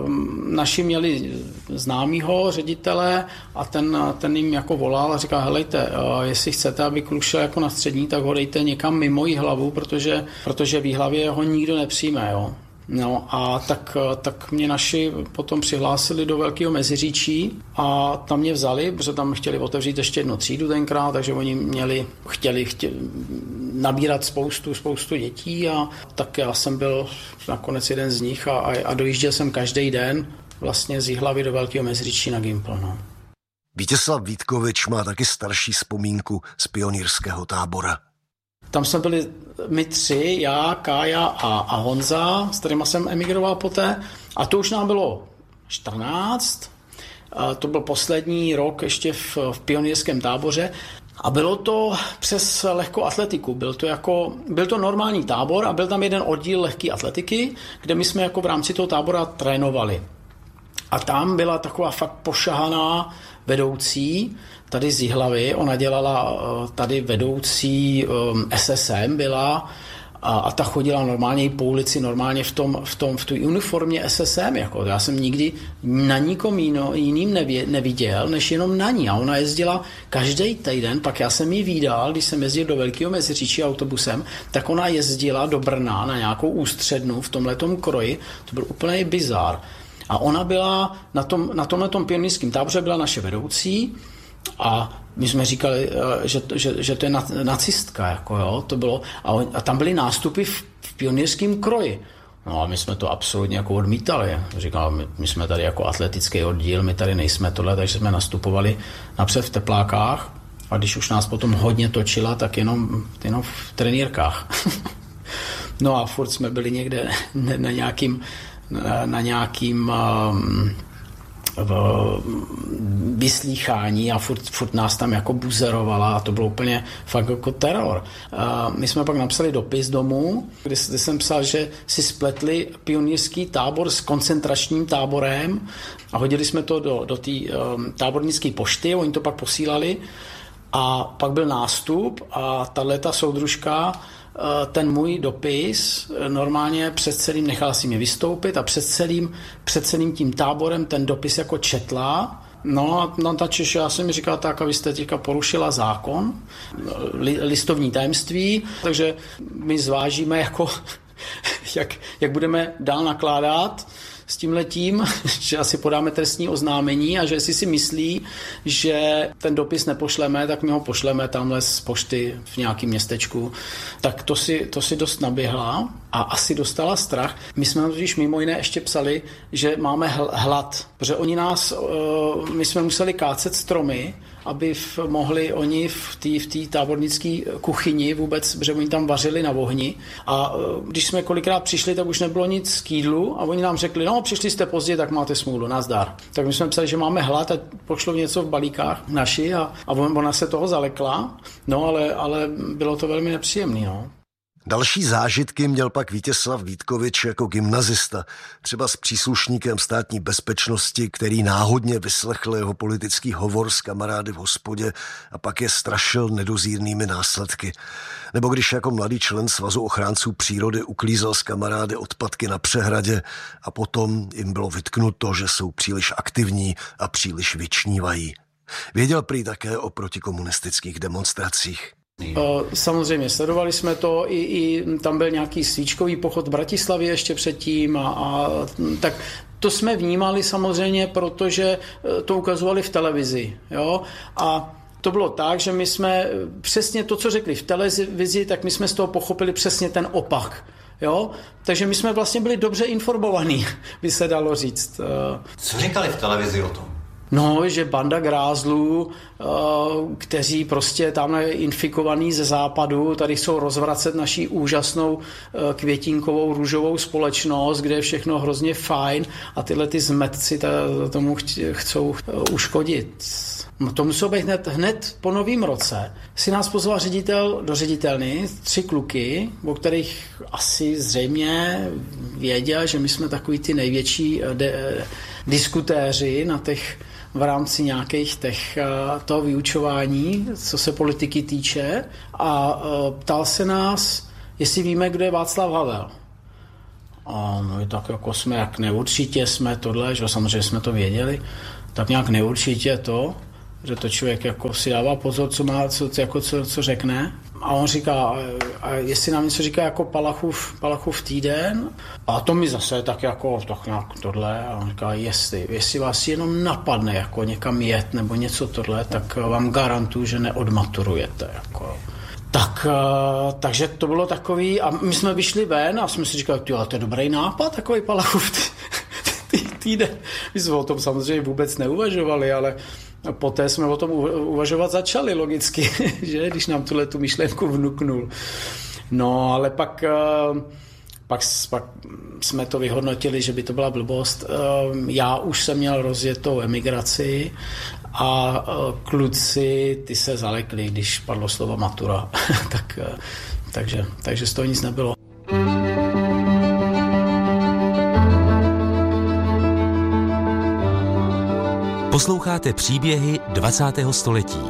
naši měli známýho ředitele a ten, ten jim jako volal a říkal, helejte, e, jestli chcete, aby kluk šel jako na střední, tak ho dejte někam mimo Jihlavu, protože, protože v Jihlavě ho nikdo nepřijme, jo. No a tak, tak mě naši potom přihlásili do Velkého Meziříčí a tam mě vzali, protože tam chtěli otevřít ještě jednu třídu tenkrát, takže oni měli, chtěli, chtěli nabírat spoustu, spoustu dětí a tak já jsem byl nakonec jeden z nich a, a dojížděl jsem každý den vlastně z Jihlavy do Velkého Meziříčí na Gimpl. No. Vítězslav Vítkovič má taky starší vzpomínku z pionýrského tábora. Tam jsme byli my tři, já, Kája a, a Honza, s kterýma jsem emigroval poté. A to už nám bylo čtrnáct. A to byl poslední rok ještě v, v pionýrském táboře. A bylo to přes lehkou atletiku. Byl to, jako, byl to normální tábor a byl tam jeden oddíl lehké atletiky, kde my jsme jako v rámci toho tábora trénovali. A tam byla taková fakt pošahaná vedoucí, tady z Jihlavy, ona dělala tady vedoucí S S M byla a, a ta chodila normálně i po ulici, normálně v tom, v tom, v tu uniformě S S M, jako já jsem nikdy na nikom jino, jiným nevě, neviděl, než jenom na ní a ona jezdila každý týden, pak já jsem ji vídal, když jsem jezdil do Velkého Meziříčí autobusem, tak ona jezdila do Brna na nějakou ústřednu v tomhletom kroji, to byl úplně bizár. A ona byla na, tom, na tomhletom pionýrském táboře byla naše vedoucí a my jsme říkali, že, že, že to je nacistka, jako jo, to bylo, a, on, a tam byly nástupy v, v pionýrském kroji. No a my jsme to absolutně jako odmítali. Říkal, my, my jsme tady jako atletický oddíl, my tady nejsme tohle, takže jsme nastupovali napřed v teplákách a když už nás potom hodně točila, tak jenom, jenom v trenýrkách. No a furt jsme byli někde na, na nějakým na, na nějakým um, v vyslýchání a furt, furt nás tam jako buzerovala a to bylo úplně fakt jako teror. Uh, my jsme pak napsali dopis domů, kde, kde jsem psal, že si spletli pionýrský tábor s koncentračním táborem a hodili jsme to do, do té um, tábornické pošty, oni to pak posílali a pak byl nástup a tato soudružka ten můj dopis normálně před celým, nechala si mě vystoupit a před celým, před celým tím táborem ten dopis jako četla. No a na ta Češi, já jsem mi říkal, tak a vy jste teďka porušila zákon, li, listovní tajemství, takže my zvážíme, jako, jak, jak budeme dál nakládat s tímhletím, že asi podáme trestní oznámení a že jestli si myslí, že ten dopis nepošleme, tak my ho pošleme tamhle z pošty v nějakém městečku. Tak to si, to si dost naběhla a asi dostala strach. My jsme totiž mimo jiné ještě psali, že máme hlad, protože oni nás, my jsme museli kácet stromy, aby v, mohli oni v té v té tábornické kuchyni vůbec, protože oni tam vařili na ohni a když jsme kolikrát přišli, tak už nebylo nic k jídlu a oni nám řekli, no přišli jste pozdě, tak máte smůlu, nazdar. Tak my jsme psali, že máme hlad a pošlo něco v balíkách naši a, a ona se toho zalekla, no ale, ale bylo to velmi nepříjemný, no. Další zážitky měl pak Vítězslav Vítkovič jako gymnazista, třeba s příslušníkem státní bezpečnosti, který náhodně vyslechl jeho politický hovor s kamarády v hospodě a pak je strašil nedozírnými následky. Nebo když jako mladý člen Svazu ochránců přírody uklízel s kamarády odpadky na přehradě a potom jim bylo vytknuto, že jsou příliš aktivní a příliš vyčnívají. Věděl prý také o protikomunistických demonstracích. Samozřejmě sledovali jsme to, i, i tam byl nějaký svíčkový pochod v Bratislavě ještě předtím a, a tak to jsme vnímali samozřejmě, protože to ukazovali v televizi. Jo? A to bylo tak, že my jsme přesně to, co řekli v televizi, tak my jsme z toho pochopili přesně ten opak. Jo? Takže my jsme vlastně byli dobře informovaní, by se dalo říct. Co říkali v televizi o tom? No, že banda grázlů, kteří prostě tamhle infikovaní ze západu, tady chcou rozvracet naší úžasnou květinkovou růžovou společnost, kde je všechno hrozně fajn a tyhle ty zmetci tomu chcou uškodit. No to muselo být hned, hned po novým roce. Si nás pozval ředitel do ředitelny, tři kluky, o kterých asi zřejmě věděl, že my jsme takový ty největší de, diskutéři na těch v rámci nějakých těch, toho vyučování, co se politiky týče, a ptal se nás, jestli víme, kdo je Václav Havel. A no tak jako jsme, jak neurčitě jsme tohle, že samozřejmě jsme to věděli, tak nějak neurčitě to, že to člověk jako si dává pozor, co má, co, jako co, co řekne. A on říká, a jestli nám něco říká jako Palachův, Palachův týden, a to mi zase tak jako tak nějak tohle, a on říká, jestli, jestli vás jenom napadne jako někam jet nebo něco tohle, tak vám garantuju, že neodmaturujete. Jako. Tak, takže to bylo takový, a my jsme vyšli ven a jsme si říkali, tyjo, to je dobrý nápad, takový Palachův týden. My jsme o tom samozřejmě vůbec neuvažovali, ale poté jsme o tom uvažovat začali logicky, že, když nám tuhle tu myšlenku vnuknul. No, ale pak, pak, pak jsme to vyhodnotili, že by to byla blbost. Já už jsem měl rozjetou emigraci a kluci, ty se zalekli, když padlo slovo matura. tak, takže, takže z toho nic nebylo. Posloucháte příběhy dvacátého století.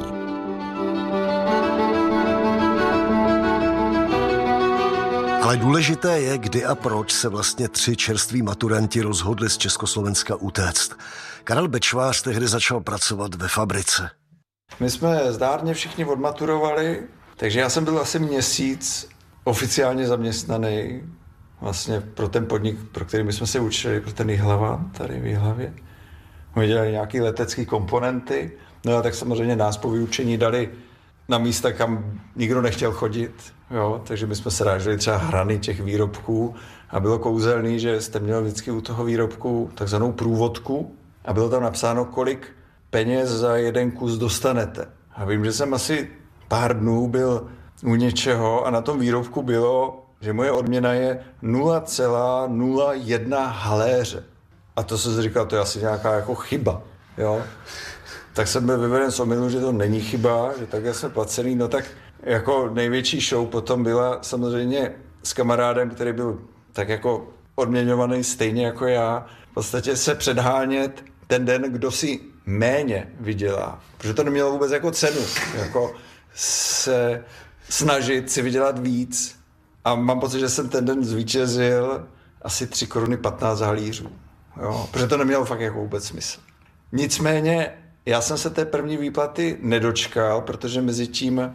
Ale důležité je, kdy a proč se vlastně tři čerství maturanti rozhodli z Československa utéct. Karel Bečvář tehdy začal pracovat ve fabrice. My jsme zdárně všichni odmaturovali, takže já jsem byl asi měsíc oficiálně zaměstnaný vlastně pro ten podnik, pro který my jsme se učili, pro ten Jihlavan tady v Jihlavě. My dělali nějaké letecké komponenty, no a tak samozřejmě nás po vyučení dali na místa, kam nikdo nechtěl chodit, jo, takže my jsme se rážili třeba hrany těch výrobků a bylo kouzelný, že jste měli vždycky u toho výrobku takzvanou průvodku a bylo tam napsáno, kolik peněz za jeden kus dostanete. A vím, že jsem asi pár dnů byl u něčeho a na tom výrobku bylo, že moje odměna je nula celá nula jedna haléře. A to jsem si říkal, to je asi nějaká jako chyba, jo. Tak jsem byl vyveden z omylu, že to není chyba, že takhle jsme placený, no tak jako největší show potom byla samozřejmě s kamarádem, který byl tak jako odměňovaný stejně jako já, v podstatě se předhánět ten den, kdo si méně vydělá, protože to nemělo vůbec jako cenu, jako se snažit si vydělat víc a mám pocit, že jsem ten den zvítězil asi tři koruny patnáct halířů. Jo, protože to nemělo fakt jako vůbec smysl. Nicméně já jsem se té první výplaty nedočkal, protože mezi tím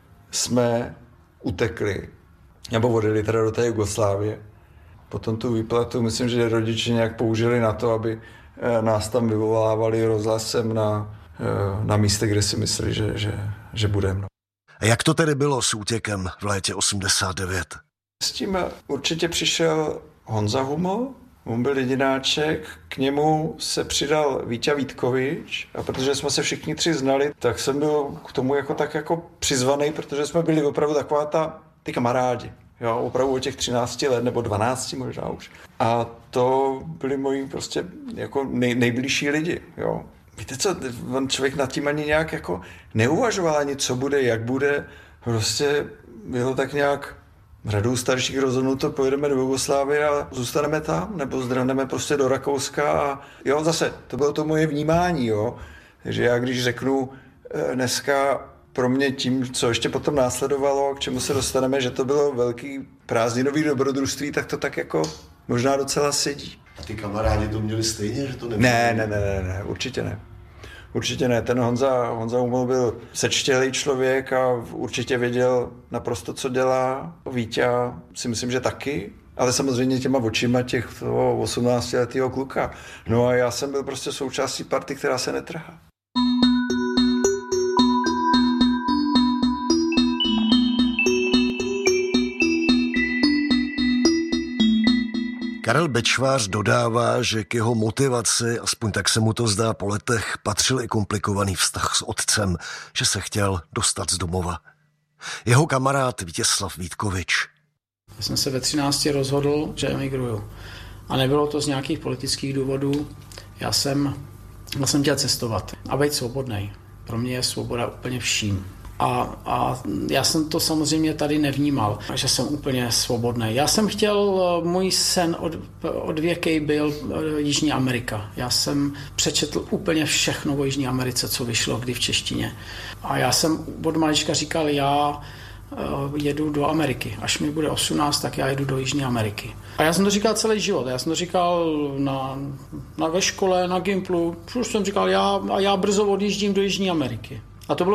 jsme utekli, nebo odjeli teda do té Jugoslávie. Potom tu výplatu, myslím, že rodiče nějak použili na to, aby nás tam vyvolávali rozhlasem na, na místě, kde si mysleli, že, že, že budeme. A jak to tedy bylo s útěkem v létě osmdesát devět? S tím určitě přišel Honza Huml, on byl jedináček, k němu se přidal Víťa Vítkovič a protože jsme se všichni tři znali, tak jsem byl k tomu jako tak jako přizvaný, protože jsme byli opravdu taková ta, ty kamarádi, jo, opravdu od těch třinácti let nebo dvanácti možná už. A to byli moji prostě jako nej, nejbližší lidi, jo. Víte co, on člověk nad tím ani nějak jako neuvažoval ani co bude, jak bude, prostě bylo tak nějak radou starších rozhodnuto, pojedeme do Jugoslávie a zůstaneme tam, nebo zdrhneme prostě do Rakouska a jo, zase, to bylo to moje vnímání, jo. Takže já když řeknu dneska pro mě tím, co ještě potom následovalo, k čemu se dostaneme, že to bylo velký prázdninový dobrodružství, tak to tak jako možná docela sedí. A ty kamarádi to měli stejně, že to nebylo? Ne, ne, ne, ne, ne, určitě ne. Určitě ne. Ten Honza, Honza Huml byl sečtělý člověk a určitě věděl naprosto, co dělá. Víťa si myslím, že taky. Ale samozřejmě těma očima těch osmnáctiletého kluka. No a já jsem byl prostě součástí party, která se netrhá. Karel Bečvář dodává, že k jeho motivaci, aspoň tak se mu to zdá po letech, patřil i komplikovaný vztah s otcem, že se chtěl dostat z domova. Jeho kamarád Vítězslav Vítkovič. Já jsem se ve třinácti rozhodl, že emigruju. A nebylo to z nějakých politických důvodů. Já jsem, já jsem chtěl cestovat a být svobodnej. Pro mě je svoboda úplně vším. A, a já jsem to samozřejmě tady nevnímal, že jsem úplně svobodný. Já jsem chtěl, můj sen od, od věkej byl Jižní Amerika. Já jsem přečetl úplně všechno o Jižní Americe, co vyšlo kdy v češtině. A já jsem od malička říkal, já jedu do Ameriky. Až mi bude osmnáct, tak já jedu do Jižní Ameriky. A já jsem to říkal celý život. Já jsem to říkal na, na ve škole, na Gimplu. Už jsem říkal, já, a já brzo odjíždím do Jižní Ameriky. A to bylo